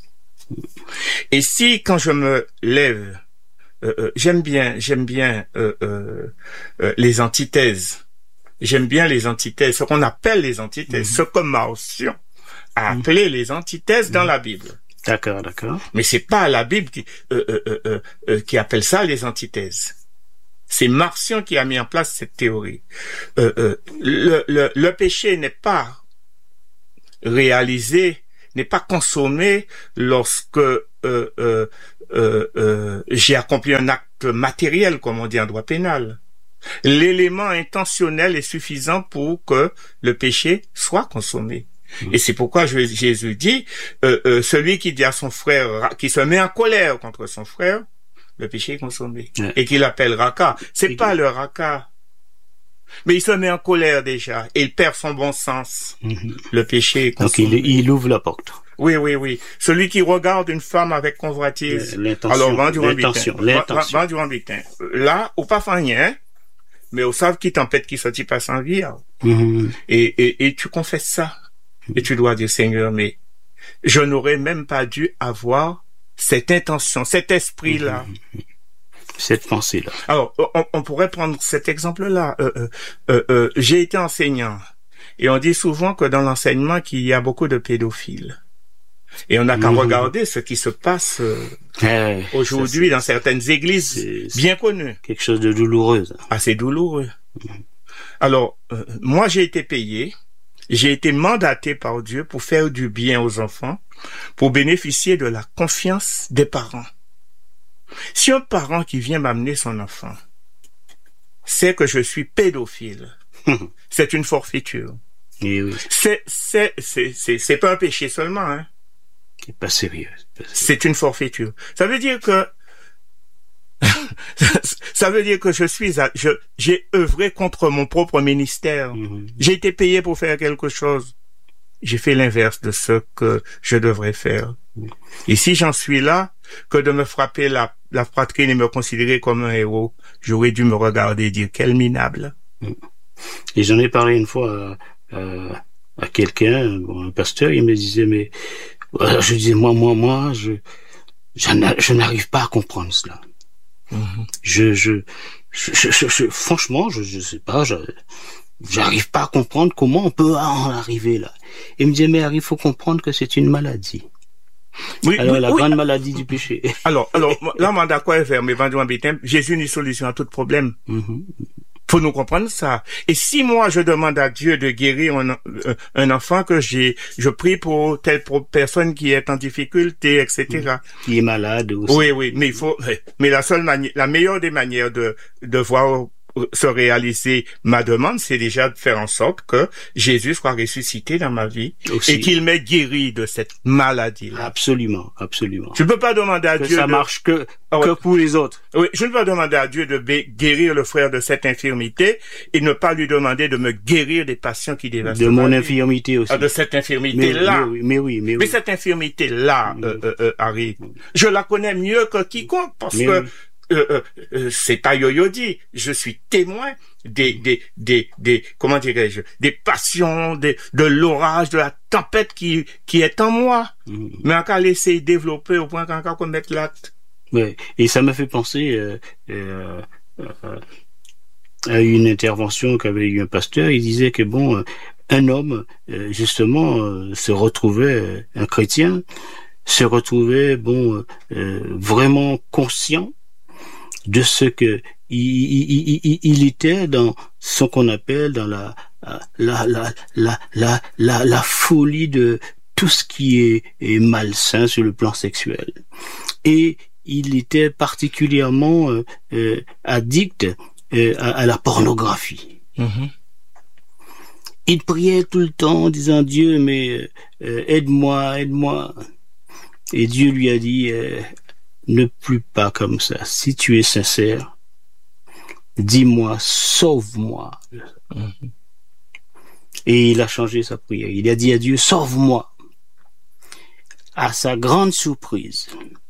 Et si, quand je me lève, euh, euh, j'aime bien, j'aime bien euh, euh, euh, les antithèses. J'aime bien les antithèses, ce qu'on appelle les antithèses, mmh. ce que Marcion a appelé mmh. les antithèses mmh. dans la Bible. D'accord, d'accord. Mais c'est pas la Bible qui, euh, euh, euh, euh, qui appelle ça les antithèses. C'est Marcion qui a mis en place cette théorie. Euh, euh, le, le, le péché n'est pas réalisé, n'est pas consommé lorsque euh, euh, euh, euh, j'ai accompli un acte matériel, comme on dit en droit pénal. L'élément intentionnel est suffisant pour que le péché soit consommé. Mmh. Et c'est pourquoi Jésus dit, euh, euh, celui qui dit à son frère, qui se met en colère contre son frère, le péché est consommé. Mmh. Et qu'il appelle raka. C'est pas le raka. Mais il se met en colère déjà. Et il perd son bon sens. Mmh. Le péché est consommé. Donc il, il ouvre la porte. Oui, oui, oui. Celui qui regarde une femme avec convoitise. L'intention. Alors, vend du l'intention. l'intention. Vend du rambitin. Là, ou pas rien, mais au savent qui tempête qui sortit pas sans vie. Mmh. Et, et, et tu confesses ça. Et tu dois dire, Seigneur, mais je n'aurais même pas dû avoir cette intention, cet esprit-là. Cette pensée-là. Alors, on, on pourrait prendre cet exemple-là. Euh, euh, euh, euh, j'ai été enseignant. Et on dit souvent que dans l'enseignement, qu'il y a beaucoup de pédophiles. Et on n'a qu'à mmh. regarder ce qui se passe euh, hey, aujourd'hui ça, dans certaines églises c'est, bien connues. Quelque chose de douloureux. Assez douloureux. Mmh. Alors, euh, moi, j'ai été payé. J'ai été mandaté par Dieu pour faire du bien aux enfants, pour bénéficier de la confiance des parents. Si un parent qui vient m'amener son enfant sait que je suis pédophile, c'est une forfaiture. Et oui. C'est, c'est, c'est, c'est, c'est pas un péché seulement, hein. C'est pas sérieux. C'est, pas sérieux. C'est une forfaiture. Ça veut dire que ça veut dire que je suis, à, je, j'ai œuvré contre mon propre ministère. Mmh. J'ai été payé pour faire quelque chose. J'ai fait l'inverse de ce que je devrais faire. Mmh. Et si j'en suis là, que de me frapper la, la poitrine et me considérer comme un héros, j'aurais dû me regarder et dire quel minable. Mmh. Et j'en ai parlé une fois à, à, à quelqu'un, bon, un pasteur, il me disait, mais, alors je disais, moi, moi, moi, je, je n'arrive pas à comprendre cela. Mmh. Je, je, je, je, je, franchement, je, je sais pas, je, j'arrive pas à comprendre comment on peut en arriver là. Et il me disait, mais il faut comprendre que c'est une maladie. Oui, alors, oui, la oui. grande maladie du péché. Alors, alors, là, on d'accord avec mais vendu en bétain, Jésus a une solution à tout problème. Mmh. Faut nous comprendre ça. Et si moi, je demande à Dieu de guérir un, un enfant que j'ai, je prie pour telle personne qui est en difficulté, et cetera. Qui est malade aussi. Oui, oui, mais il faut, mais la seule manière, la meilleure des manières de, de voir se réaliser ma demande, c'est déjà de faire en sorte que Jésus soit ressuscité dans ma vie aussi. Et qu'il m'ait guéri de cette maladie-là. Absolument, absolument. Je ne peux pas demander à que Dieu ça de... marche que, oh, que pour les autres. Oui, je ne peux pas demander à Dieu de guérir le frère de cette infirmité et ne pas lui demander de me guérir des patients qui dévastent. De mon infirmité aussi. Ah, de cette infirmité-là. Mais, mais, oui, mais oui, mais oui. Mais cette infirmité-là, euh, euh, euh, Harry, je la connais mieux que quiconque parce mais que oui. Euh, euh, euh, c'est pas yo-yo dit. Je suis témoin des, des, des, des, comment dirais-je, des passions, des, de l'orage, de la tempête qui, qui est en moi. Mmh. Mais on va laisser développer au point qu'on va commettre l'acte. Ouais. Et ça me fait penser, euh, euh, euh, à une intervention qu'avait eu un pasteur. Il disait que bon, euh, un homme, euh, justement, euh, se retrouvait, euh, un chrétien, se retrouvait, bon, euh, vraiment conscient de ce que il, il, il, il était dans ce qu'on appelle dans la la la la la la, la folie de tout ce qui est, est malsain sur le plan sexuel, et il était particulièrement euh, euh, addict euh, à, à la pornographie. Mm-hmm. Il priait tout le temps en disant Dieu, mais euh, aide-moi, aide-moi. Et Dieu lui a dit euh, ne plus pas comme ça. Si tu es sincère, dis-moi, sauve-moi. Mm-hmm. Et il a changé sa prière. Il a dit à Dieu, sauve-moi. À sa grande surprise,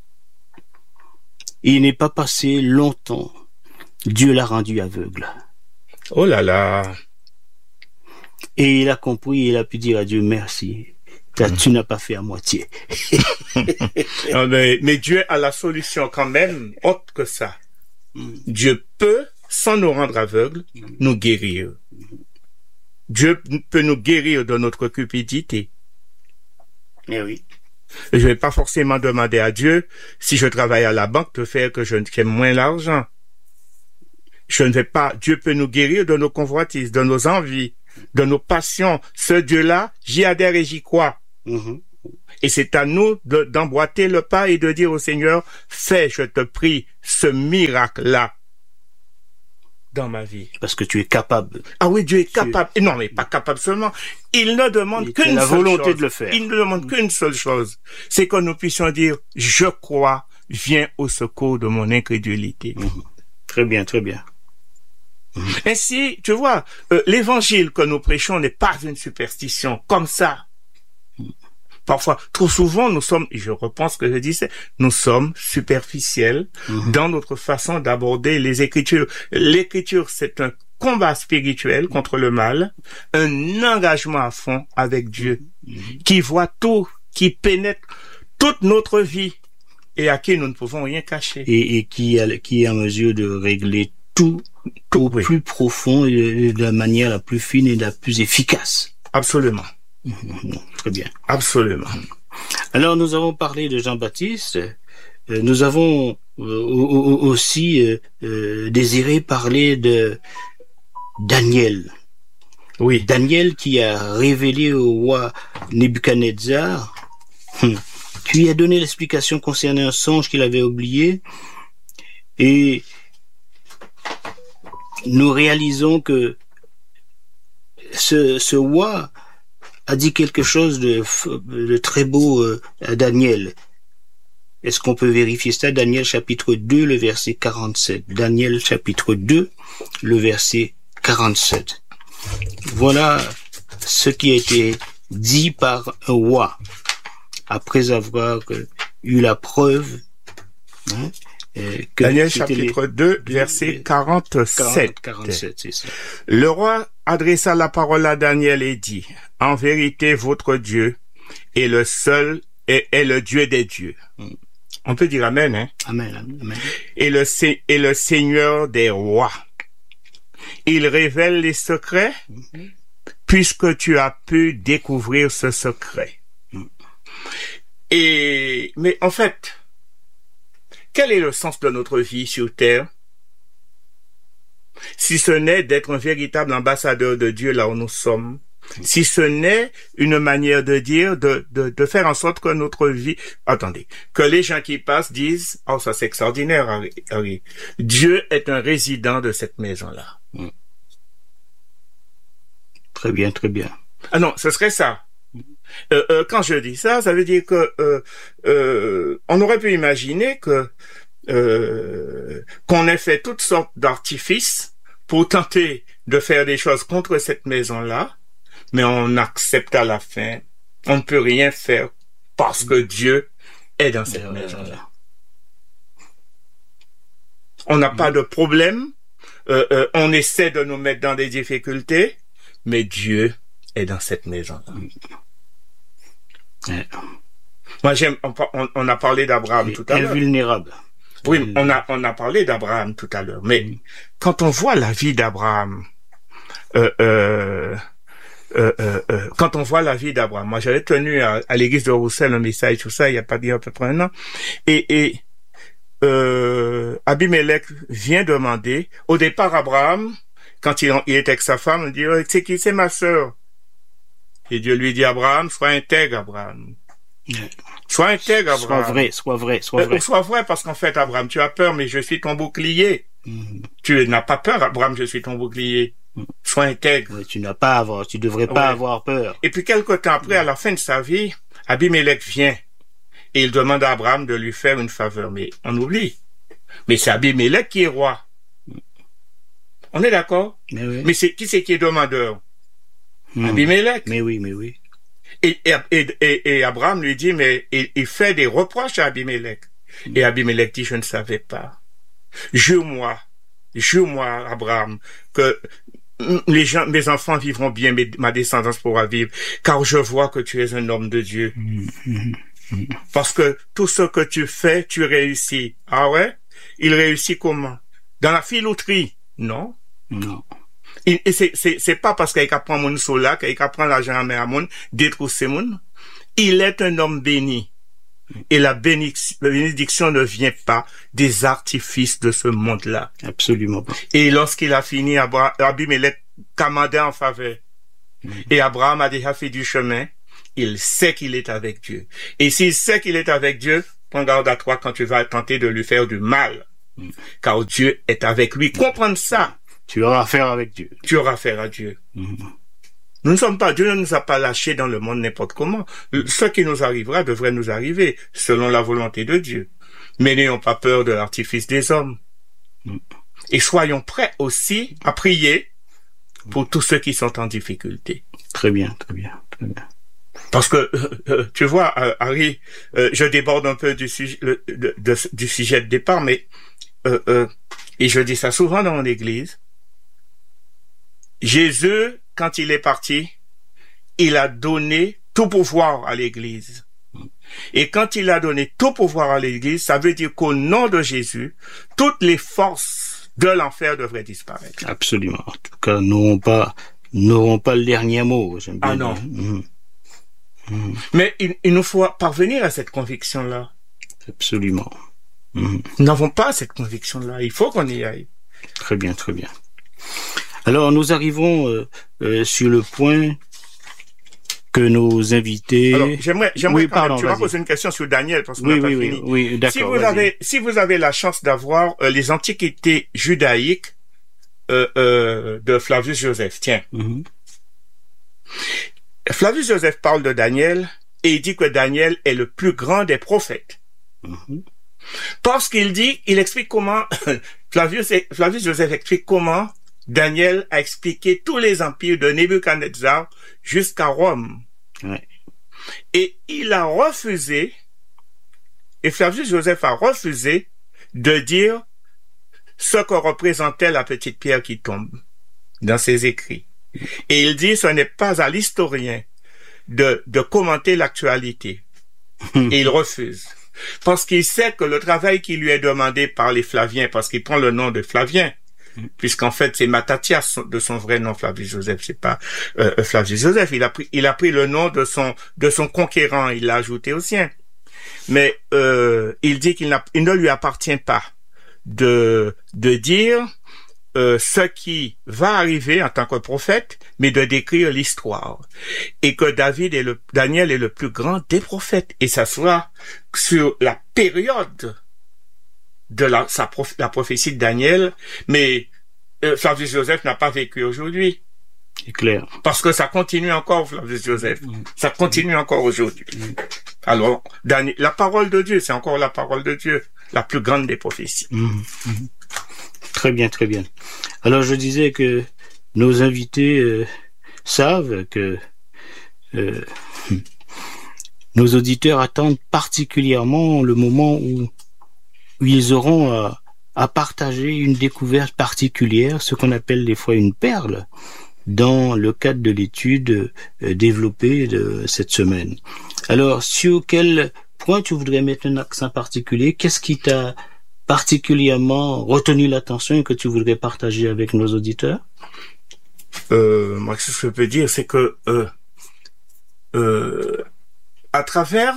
il n'est pas passé longtemps. Dieu l'a rendu aveugle. Oh là là. Et il a compris, il a pu dire à Dieu, merci. Mmh. Tu n'as pas fait à moitié. non, mais, mais Dieu a la solution quand même autre que ça. Mmh. Dieu peut, sans nous rendre aveugles, mmh. nous guérir. Dieu peut nous guérir de notre cupidité. Eh oui. Je ne vais pas forcément demander à Dieu, si je travaille à la banque, de faire que je j'aime moins l'argent. je ne vais pas, Dieu peut nous guérir de nos convoitises, de nos envies, de nos passions. Ce Dieu-là, j'y adhère et j'y crois. Mm-hmm. Et c'est à nous de, d'emboîter le pas et de dire au Seigneur, fais, je te prie, ce miracle-là dans ma vie. Parce que tu es capable. Ah oui, Dieu est capable. Et non, mais pas capable seulement. Il ne demande qu'une la seule volonté chose. de le faire. Il ne demande mm-hmm. qu'une seule chose. C'est que nous puissions dire, je crois, viens au secours de mon incrédulité. Mm-hmm. Très bien, très bien. Mmh. Ainsi, tu vois, euh, l'évangile que nous prêchons n'est pas une superstition, comme ça. Mmh. Parfois, trop souvent, nous sommes, et je reprends ce que je disais, nous sommes superficiels mmh. dans notre façon d'aborder les Écritures. L'Écriture, c'est un combat spirituel contre le mal, un engagement à fond avec Dieu, mmh. qui voit tout, qui pénètre toute notre vie et à qui nous ne pouvons rien cacher. Et, et qui, a, qui est en mesure de régler tout au oui. plus profond et de la manière la plus fine et la plus efficace. Absolument. Mmh, très bien. Absolument. Alors, nous avons parlé de Jean-Baptiste. Euh, nous avons euh, aussi euh, euh, désiré parler de Daniel. Oui. Daniel qui a révélé au roi Nebuchadnezzar, qui a donné l'explication concernant un songe qu'il avait oublié. Et nous réalisons que ce, ce roi a dit quelque chose de, de très beau euh, à Daniel. Est-ce qu'on peut vérifier ça? Daniel chapitre deux, le verset quarante-sept. Daniel chapitre deux, le verset quarante-sept. Voilà ce qui a été dit par un roi après avoir euh, eu la preuve, hein, Euh, Daniel chapitre les... deux, verset quarante-sept. quarante, quarante-sept, c'est ça. Le roi adressa la parole à Daniel et dit, en vérité, votre Dieu est le seul, est, est le Dieu des dieux. Mm. On peut dire amen, hein? Amen, amen. Et le, et le Seigneur des rois. Il révèle les secrets, mm-hmm. puisque tu as pu découvrir ce secret. Mm. Et, mais en fait, quel est le sens de notre vie sur terre? Si ce n'est d'être un véritable ambassadeur de Dieu là où nous sommes, si ce n'est une manière de dire, de, de, de faire en sorte que notre vie, attendez, que les gens qui passent disent, oh ça c'est extraordinaire, Harry, Harry. Dieu est un résident de cette maison-là. Mmh. Très bien, très bien. Ah non, ce serait ça. Euh, euh, quand je dis ça, ça veut dire que euh, euh, on aurait pu imaginer que euh, qu'on ait fait toutes sortes d'artifices pour tenter de faire des choses contre cette maison-là, mais on accepte à la fin, on ne peut rien faire parce que Dieu est dans cette maison-là. On n'a pas de problème, euh, euh, on essaie de nous mettre dans des difficultés, mais Dieu est dans cette maison-là. Ouais. Moi, j'aime, on, on, on a parlé d'Abraham tout à l'heure. Invulnérable. Oui, on a, on a parlé d'Abraham tout à l'heure. Mais mm. quand on voit la vie d'Abraham, euh, euh, euh, euh, euh, quand on voit la vie d'Abraham, moi, j'avais tenu à, à l'église de Roussel un message, tout ça, il n'y a pas dit à peu près un an. Et, et, euh, Abimelech vient demander, au départ, Abraham, quand il, il était avec sa femme, il dit, oh, c'est qui, c'est ma sœur. Et Dieu lui dit, Abraham, sois intègre, Abraham. Ouais. Sois intègre, Abraham. Sois vrai, sois vrai, sois vrai. Euh, sois vrai, parce qu'en fait, Abraham, tu as peur, mais je suis ton bouclier. Mm-hmm. Tu n'as pas peur, Abraham, je suis ton bouclier. Mm. Sois intègre. Ouais, tu n'as pas à avoir, tu devrais pas ouais. avoir peur. Et puis, quelque temps après, mm. à la fin de sa vie, Abimelech vient. Et il demande à Abraham de lui faire une faveur. Mais on oublie. Mais c'est Abimelech qui est roi. Mm. On est d'accord? Mais, oui. mais c'est qui c'est qui est demandeur? Mmh. Abimelech. Mais oui, mais oui. Et, et, et, et Abraham lui dit, mais il, il fait des reproches à Abimelech. Mmh. Et Abimelech dit, je ne savais pas. Jure-moi, jure-moi, Abraham, que les gens, mes enfants vivront bien, mes, ma descendance pourra vivre, car je vois que tu es un homme de Dieu. Mmh. Mmh. Parce que tout ce que tu fais, tu réussis. Ah ouais? Il réussit comment? Dans la filouterie? Non. Non. Et, et c'est, c'est, c'est pas parce qu'il apprend mon sola, qu'il apprend l'argent à mon, détrousser mon. Il est un homme béni. Et la bénédiction ne vient pas des artifices de ce monde-là. Absolument pas. Et lorsqu'il a fini, Abimelech commandait en faveur. Mm. Et Abraham a déjà fait du chemin. Il sait qu'il est avec Dieu. Et s'il sait qu'il est avec Dieu, prends garde à toi quand tu vas tenter de lui faire du mal. Mm. Car Dieu est avec lui. Comprendre ça. Tu auras affaire avec Dieu. Tu auras affaire à Dieu. Mm. Nous ne sommes pas, Dieu ne nous a pas lâchés dans le monde n'importe comment. Ce qui nous arrivera devrait nous arriver selon la volonté de Dieu. Mais n'ayons pas peur de l'artifice des hommes. Et soyons prêts aussi à prier pour tous ceux qui sont en difficulté. Très bien, très bien, très bien. Parce que, euh, tu vois, euh, Harry, euh, je déborde un peu du sujet, de, de, de, du sujet de départ, mais, euh, euh, et je dis ça souvent dans mon église, Jésus, quand il est parti, il a donné tout pouvoir à l'Église. Et quand il a donné tout pouvoir à l'Église, ça veut dire qu'au nom de Jésus, toutes les forces de l'enfer devraient disparaître. Absolument. En tout cas, n'auront pas, n'auront pas le dernier mot. J'aime bien ah non. Mmh. Mmh. Mais il, il nous faut parvenir à cette conviction-là. Absolument. Mmh. Nous n'avons pas cette conviction-là. Il faut qu'on y aille. Très bien, très bien. Alors, nous arrivons euh, euh, sur le point que nos invités... Alors, j'aimerais, j'aimerais oui, quand pardon, même, tu vas poser une question sur Daniel, parce qu'on oui, n'a oui, pas oui, fini. Oui, d'accord. Si vous vas-y. avez, si vous avez la chance d'avoir euh, les antiquités judaïques euh, euh, de Flavius Joseph, tiens. Mm-hmm. Flavius Joseph parle de Daniel et il dit que Daniel est le plus grand des prophètes. Mm-hmm. Parce qu'il dit, il explique comment, Flavius, Flavius Joseph explique comment Daniel a expliqué tous les empires de Nebuchadnezzar jusqu'à Rome. Ouais. Et il a refusé, et Flavius Joseph a refusé de dire ce que représentait la petite pierre qui tombe dans ses écrits. Et il dit ce n'est pas à l'historien de, de commenter l'actualité. Et il refuse. Parce qu'il sait que le travail qui lui est demandé par les Flaviens, parce qu'il prend le nom de Flavien, puisqu'en fait c'est Mattathias de son vrai nom, Flavius Joseph, c'est pas euh, Flavius Joseph. Il a pris, il a pris le nom de son de son conquérant, il l'a ajouté au sien. Mais euh, il dit qu'il n'a, il ne lui appartient pas de de dire euh, ce qui va arriver en tant que prophète, mais de décrire l'histoire. Et que David est le Daniel est le plus grand des prophètes, et ça sera sur la période de la, sa prof, la prophétie de Daniel, mais euh, Flavius Joseph n'a pas vécu aujourd'hui. C'est clair. Parce que ça continue encore, Flavius Joseph. Mmh. Ça continue mmh. encore aujourd'hui. Mmh. Alors, Daniel, la parole de Dieu, c'est encore la parole de Dieu, la plus grande des prophéties. Mmh. Mmh. Très bien, très bien. Alors, je disais que nos invités euh, savent que euh, nos auditeurs attendent particulièrement le moment où où ils auront à, à partager une découverte particulière, ce qu'on appelle des fois une perle, dans le cadre de l'étude euh, développée de cette semaine. Alors, sur quel point tu voudrais mettre un accent particulier? Qu'est-ce qui t'a particulièrement retenu l'attention et que tu voudrais partager avec nos auditeurs? Euh, moi, ce que je peux dire, c'est que euh, euh, à travers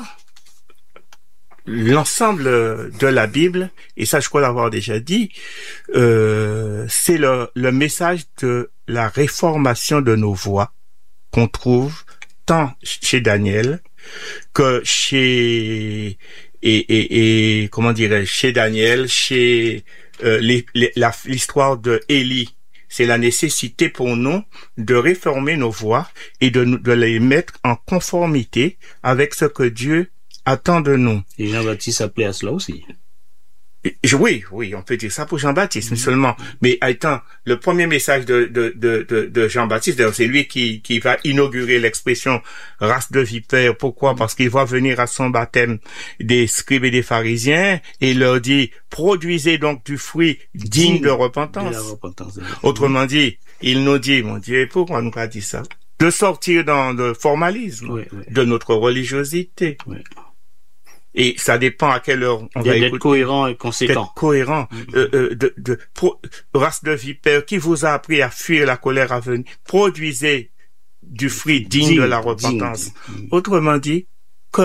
l'ensemble de la Bible, et ça je crois l'avoir déjà dit, euh, c'est le, le message de la réformation de nos voies qu'on trouve tant chez Daniel que chez et et, et comment dirais-je chez Daniel, chez euh, les, les, la, l'histoire de Élie. C'est la nécessité pour nous de réformer nos voies et de, de les mettre en conformité avec ce que Dieu attend de nous. Et Jean-Baptiste appelait à cela aussi. Oui, oui, on peut dire ça pour Jean-Baptiste, mais seulement. Mais attends, le premier message de de de de, de Jean-Baptiste, d'ailleurs, c'est lui qui qui va inaugurer l'expression race de vipères. Pourquoi? Parce qu'il va venir à son baptême des scribes et des pharisiens et il leur dit produisez donc du fruit digne, digne de repentance. De la repentance. Autrement dit, il nous dit, mon Dieu, pourquoi nous pas dit ça? De sortir dans le formalisme, oui, oui. de notre religiosité. Oui. Et ça dépend à quelle heure on va écouter. D'être cohérent et conséquent. D'être cohérent. Mm-hmm. Euh, euh, de, de, pro, race de vipère, qui vous a appris à fuir la colère à venir? Produisez du fruit digne, digne de la repentance. Digne. Autrement dit, que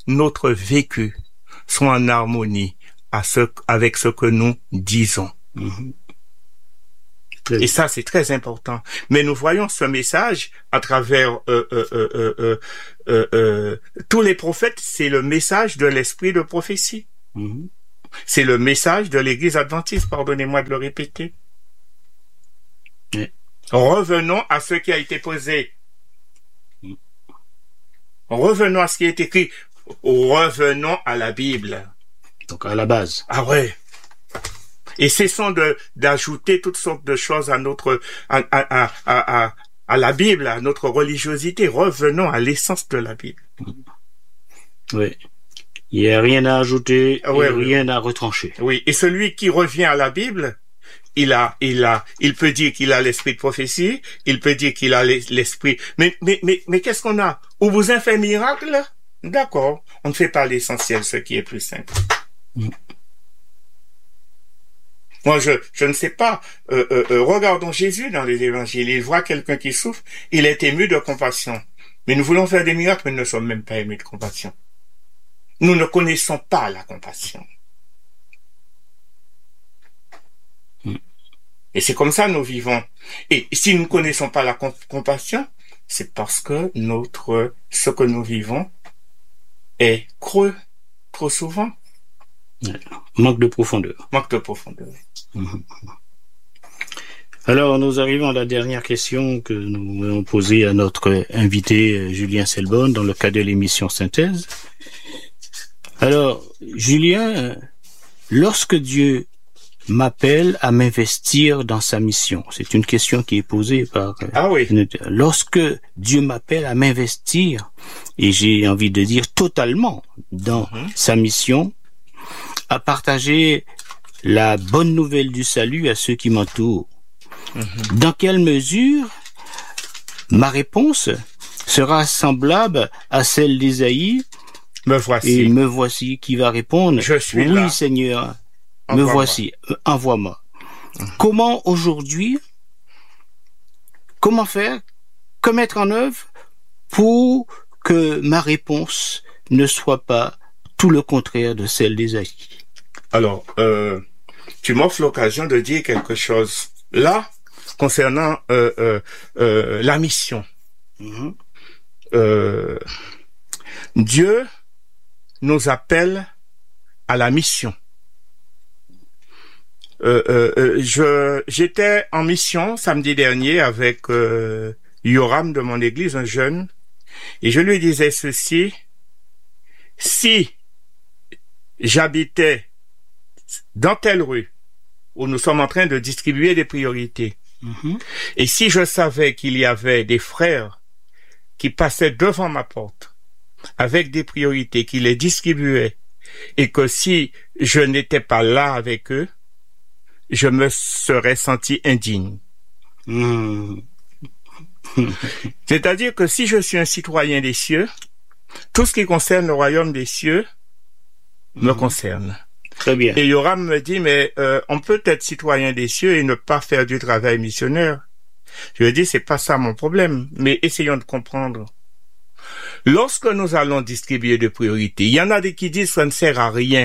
notre vécu soit en harmonie à ce, avec ce que nous disons. Mm-hmm. Et ça, c'est très important. Mais nous voyons ce message à travers euh, euh, euh, euh, euh, euh, tous les prophètes. C'est le message de l'esprit de prophétie. Mm-hmm. C'est le message de l'Église adventiste, pardonnez-moi de le répéter. Yeah. Revenons à ce qui a été posé. Mm. Revenons à ce qui est écrit. Revenons à la Bible. Donc à la base. Ah ouais. Et cessons de d'ajouter toutes sortes de choses à notre à, à, à, à, à la Bible, à notre religiosité. Revenons à l'essence de la Bible. Oui. Il n'y a rien à ajouter, ouais, et oui. rien à retrancher. Oui. Et celui qui revient à la Bible, il a, il a, il peut dire qu'il a l'esprit de prophétie, il peut dire qu'il a l'esprit. Mais, mais, mais, mais qu'est-ce qu'on a? Ou vous avez fait miracle? D'accord. On ne fait pas l'essentiel, ce qui est plus simple. Mm. Moi, je, je ne sais pas. Euh, euh, euh, regardons Jésus dans les évangiles. Il voit quelqu'un qui souffre. Il est ému de compassion. Mais nous voulons faire des miracles, mais nous ne sommes même pas émus de compassion. Nous ne connaissons pas la compassion. Mm. Et c'est comme ça que nous vivons. Et si nous ne connaissons pas la comp- compassion, c'est parce que notre, ce que nous vivons est creux, trop souvent. Manque de profondeur. Manque de profondeur. Mmh. Alors, nous arrivons à la dernière question que nous avons posée à notre invité Julien Selbonne dans le cadre de l'émission Synthèse. Alors, Julien, lorsque Dieu m'appelle à m'investir dans sa mission, c'est une question qui est posée par... Ah oui. Lorsque Dieu m'appelle à m'investir, et j'ai envie de dire totalement dans mmh. sa mission, à partager la bonne nouvelle du salut à ceux qui m'entourent. Mm-hmm. Dans quelle mesure ma réponse sera semblable à celle d'Ésaïe? Me voici. Et me voici qui va répondre. Je suis oui, là. Oui, Seigneur, Envoie-moi. me voici, envoie-moi. Mm-hmm. Comment aujourd'hui, comment faire, que mettre en œuvre pour que ma réponse ne soit pas tout le contraire de celle d'Ésaïe? Alors, euh, tu m'offres l'occasion de dire quelque chose là concernant euh, euh, euh, la mission. Mm-hmm. Euh, Dieu nous appelle à la mission. Euh, euh, je j'étais en mission samedi dernier avec euh, Yoram de mon église, un jeune, et je lui disais ceci: si j'habitais dans telle rue où nous sommes en train de distribuer des priorités, mm-hmm. et si je savais qu'il y avait des frères qui passaient devant ma porte avec des priorités, qui les distribuaient, et que si je n'étais pas là avec eux, je me serais senti indigne. Mm. C'est-à-dire que si je suis un citoyen des cieux, tout ce qui concerne le royaume des cieux mm. me concerne. Très bien. Et Yoram me dit, mais euh, on peut être citoyen des cieux et ne pas faire du travail missionnaire. Je lui dis, c'est pas ça mon problème, mais essayons de comprendre. Lorsque nous allons distribuer des priorités, il y en a des qui disent que ça ne sert à rien.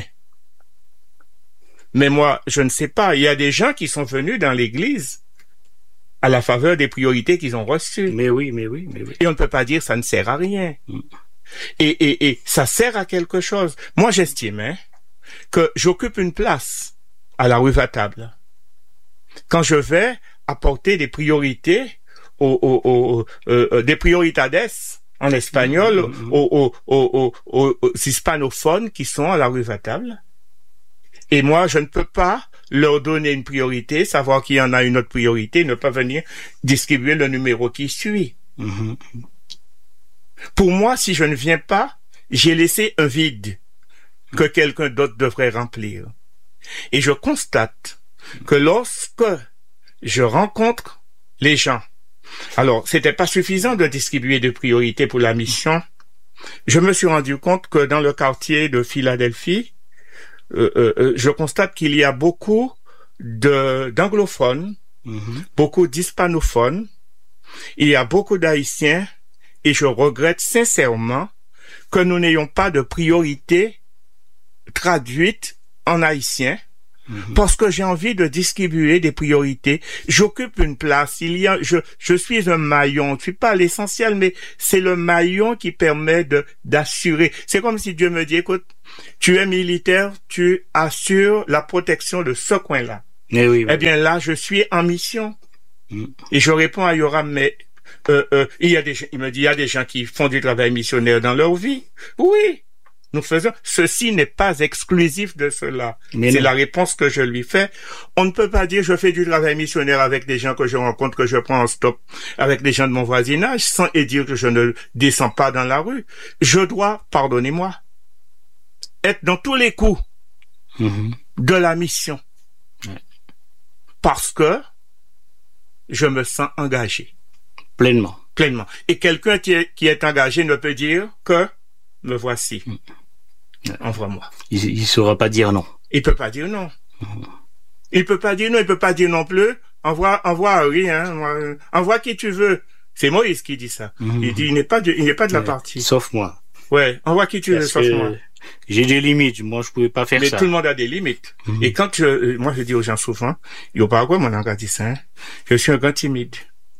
Mais moi, je ne sais pas. Il y a des gens qui sont venus dans l'église à la faveur des priorités qu'ils ont reçues. Mais oui, mais oui, mais oui. Et on ne peut pas dire que ça ne sert à rien. Mm. Et, et, et ça sert à quelque chose. Moi, j'estime, hein, que j'occupe une place à la rue Vatable quand je vais apporter des priorités aux, aux, aux, euh, des prioridades en espagnol mmh, mmh. aux, aux, aux, aux, aux hispanophones qui sont à la rue Vatable. Et moi, je ne peux pas leur donner une priorité, savoir qu'il y en a une autre priorité, ne pas venir distribuer le numéro qui suit. Mmh. Pour moi, si je ne viens pas, j'ai laissé un vide que quelqu'un d'autre devrait remplir. Et je constate que lorsque je rencontre les gens, alors c'était pas suffisant de distribuer des priorités pour la mission, je me suis rendu compte que dans le quartier de Philadelphie, euh, euh, je constate qu'il y a beaucoup de d'anglophones, mm-hmm. beaucoup d'hispanophones, il y a beaucoup d'haïtiens, et je regrette sincèrement que nous n'ayons pas de priorité traduite en haïtien, mm-hmm. parce que j'ai envie de distribuer des priorités. J'occupe une place. Il y a, je, je suis un maillon. Je suis pas l'essentiel, mais c'est le maillon qui permet de, d'assurer. C'est comme si Dieu me dit, écoute, tu es militaire, tu assures la protection de ce coin-là. Eh, oui, oui. Eh bien, là, je suis en mission. Mm. Et je réponds à Yoram, mais, euh, euh, il y a des, il me dit, il y a des gens qui font du travail missionnaire dans leur vie. Oui. Nous faisons, ceci n'est pas exclusif de cela. Mais c'est non. La réponse que je lui fais. On ne peut pas dire je fais du travail missionnaire avec des gens que je rencontre, que je prends en stop, avec des gens de mon voisinage, sans et dire que je ne descends pas dans la rue. Je dois, pardonnez-moi, être dans tous les coups mm-hmm. de la mission. Ouais. Parce que je me sens engagé. Pleinement. Pleinement. Et quelqu'un qui est, qui est engagé ne peut dire que me voici. Mm. Envoie-moi. Il, il saura pas dire non. Il peut pas dire non. Mmh. Il peut pas dire non, il peut pas dire non plus. Envoie, envoie rien. Envoie qui tu veux. C'est Moïse qui dit ça. Mmh. Il dit, il n'est pas de, il n'est pas de la ouais. partie. Sauf moi. Ouais. Envoie qui tu Parce veux, sauf moi. J'ai des limites. Moi, je pouvais pas faire Mais ça. Mais tout le monde a des limites. Mmh. Et quand je, moi, je dis aux gens souvent, il au Paraguay, mon langage dit ça, hein, je suis un grand timide.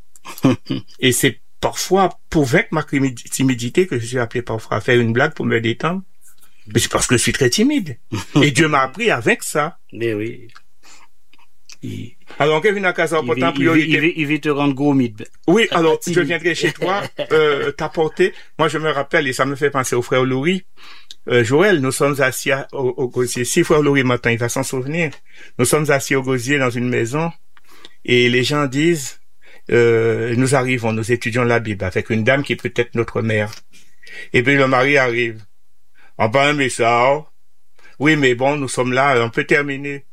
Et c'est parfois pour vaincre ma timidité que je suis appelé parfois à faire une blague pour me détendre. Mais c'est parce que je suis très timide. Et Dieu m'a appris avec ça. Mais oui. Il... Alors, Kevin Akaza, pourtant, priorité. Il veut, il veut te rendre gros mythe. Oui, alors, je viendrai chez toi, euh, t'apporter. Moi, je me rappelle, et ça me fait penser au frère Louis. Euh, Joël, nous sommes assis au, au gosier. Si frère Louis m'entend, il va s'en souvenir. Nous sommes assis au gosier dans une maison. Et les gens disent, euh, nous arrivons, nous étudions la Bible avec une dame qui peut être notre mère. Et puis le mari arrive. On parle un message. Oui, mais bon, nous sommes là, on peut terminer.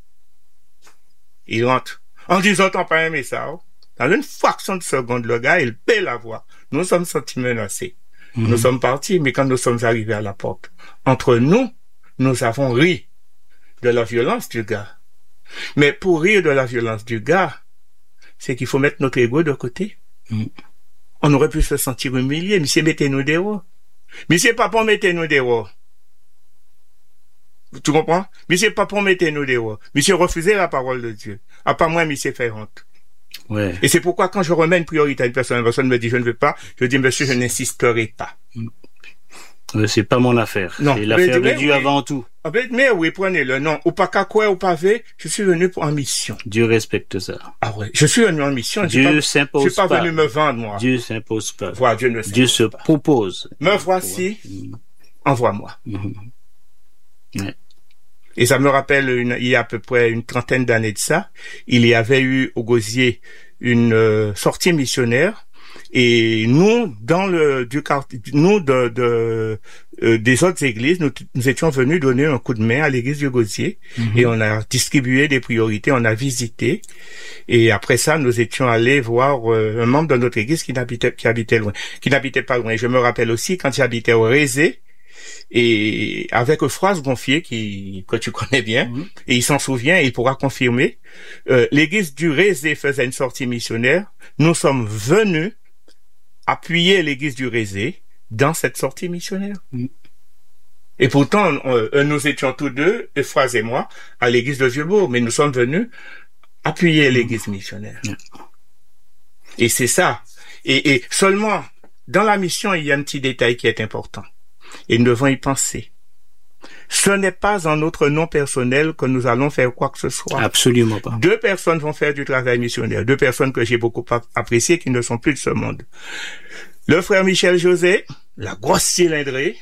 Il rentre. En disant, on parle un message. Dans une fraction de seconde, le gars, il paie la voix. Nous nous sommes sentis menacés. Mm-hmm. Nous sommes partis, mais quand nous sommes arrivés à la porte, entre nous, nous avons ri de la violence du gars. Mais pour rire de la violence du gars, c'est qu'il faut mettre notre ego de côté. Mm. On aurait pu se sentir humilié. Monsieur, mettez-nous des hauts. Monsieur, papa, mettez-nous des hauts. Tu comprends? Monsieur, papa, mettez-nous des hauts. Monsieur, refusez la parole de Dieu. À part moi, monsieur, fait honte. Ouais. Et c'est pourquoi quand je remets une priorité à une personne, une personne me dit je ne veux pas, je dis monsieur, je n'insisterai pas. Mm. C'est pas mon affaire. Non. C'est l'affaire mais, de Dieu oui. avant tout. Mais oui, prenez-le. Non. Ou pas qu'à quoi, ou pas fait, je suis venu pour en mission. Dieu respecte ça. Ah ouais. Je suis venu en mission. Dieu je s'impose pas. Je suis pas, pas venu me vendre, moi. Dieu s'impose pas. Voilà, Dieu ne s'impose Dieu se pas. propose. Me voici. Mm. Envoie-moi. Mm-hmm. Ouais. Et ça me rappelle une, il y a à peu près une trentaine d'années de ça, il y avait eu au Gosier une euh, sortie missionnaire. Et nous, dans le du quartier, nous de, de euh, des autres églises, nous, nous étions venus donner un coup de main à l'église du Gosier, mm-hmm. et on a distribué des priorités, on a visité. Et après ça, nous étions allés voir euh, un membre de notre église qui n'habitait qui habitait loin, qui n'habitait pas loin. Et je me rappelle aussi quand j'habitais au Rézé, et avec François Gonfier qui que tu connais bien, mm-hmm. et il s'en souvient, il pourra confirmer. Euh, l'église du Rézé faisait une sortie missionnaire. Nous sommes venus appuyer l'église du Rézé dans cette sortie missionnaire. Mm. Et pourtant, euh, nous étions tous deux, François et moi, à l'église de Vieux-Bourg, mais nous sommes venus appuyer mm. l'église missionnaire. Mm. Et c'est ça. Et, et seulement, dans la mission, il y a un petit détail qui est important. Et nous devons y penser. Ce n'est pas en notre nom personnel que nous allons faire quoi que ce soit. Absolument pas. Deux personnes vont faire du travail missionnaire. Deux personnes que j'ai beaucoup appréciées qui ne sont plus de ce monde. Le frère Michel José, la grosse cylindrée,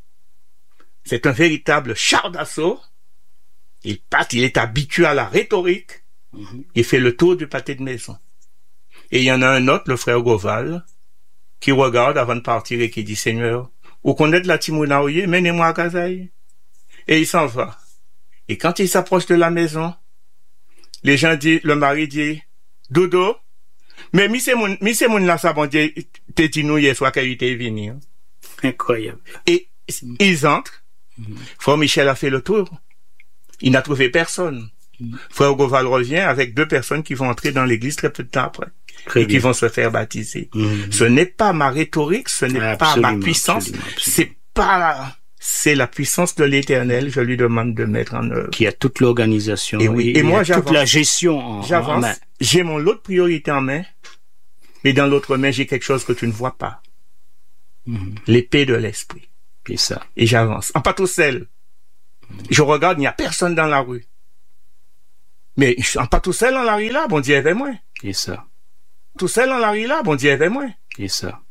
c'est un véritable char d'assaut. Il part, il est habitué à la rhétorique. Mm-hmm. Il fait le tour du pâté de maison. Et il y en a un autre, le frère Goval, qui regarde avant de partir et qui dit, Seigneur, ou qu'on est de la Timouna, menez-moi à Kazaï. Et il s'en va. Et quand il s'approche de la maison, les gens disent, le mari dit, Dodo, mais mi c'est mon, mi c'est mon là, ça bon Dieu, t'es dit nous hier soir qu'il était venu. Incroyable. Et mm. ils entrent. Mm. Frère Michel a fait le tour. Il n'a trouvé personne. Mm. Frère Goval revient avec deux personnes qui vont entrer dans l'église très peu de temps après. Très et bien. Qui vont se faire baptiser. Mm. Ce n'est pas ma rhétorique, ce n'est absolument, pas ma puissance, absolument, absolument. C'est pas, c'est la puissance de l'Éternel, je lui demande de mettre en œuvre. Qui a toute l'organisation et, oui, et, et moi, toute la gestion en, j'avance, en main. J'ai mon lot de priorité en main, mais dans l'autre main, j'ai quelque chose que tu ne vois pas. Mm-hmm. L'épée de l'esprit. Et ça. Et j'avance. En pas tout seul. Mm-hmm. Je regarde, il n'y a personne dans la rue. Mais en pas tout seul dans la rue là, bon Dieu est avec moi. Et ça. Tout seul dans la rue là, bon Dieu est avec moi. Et ça.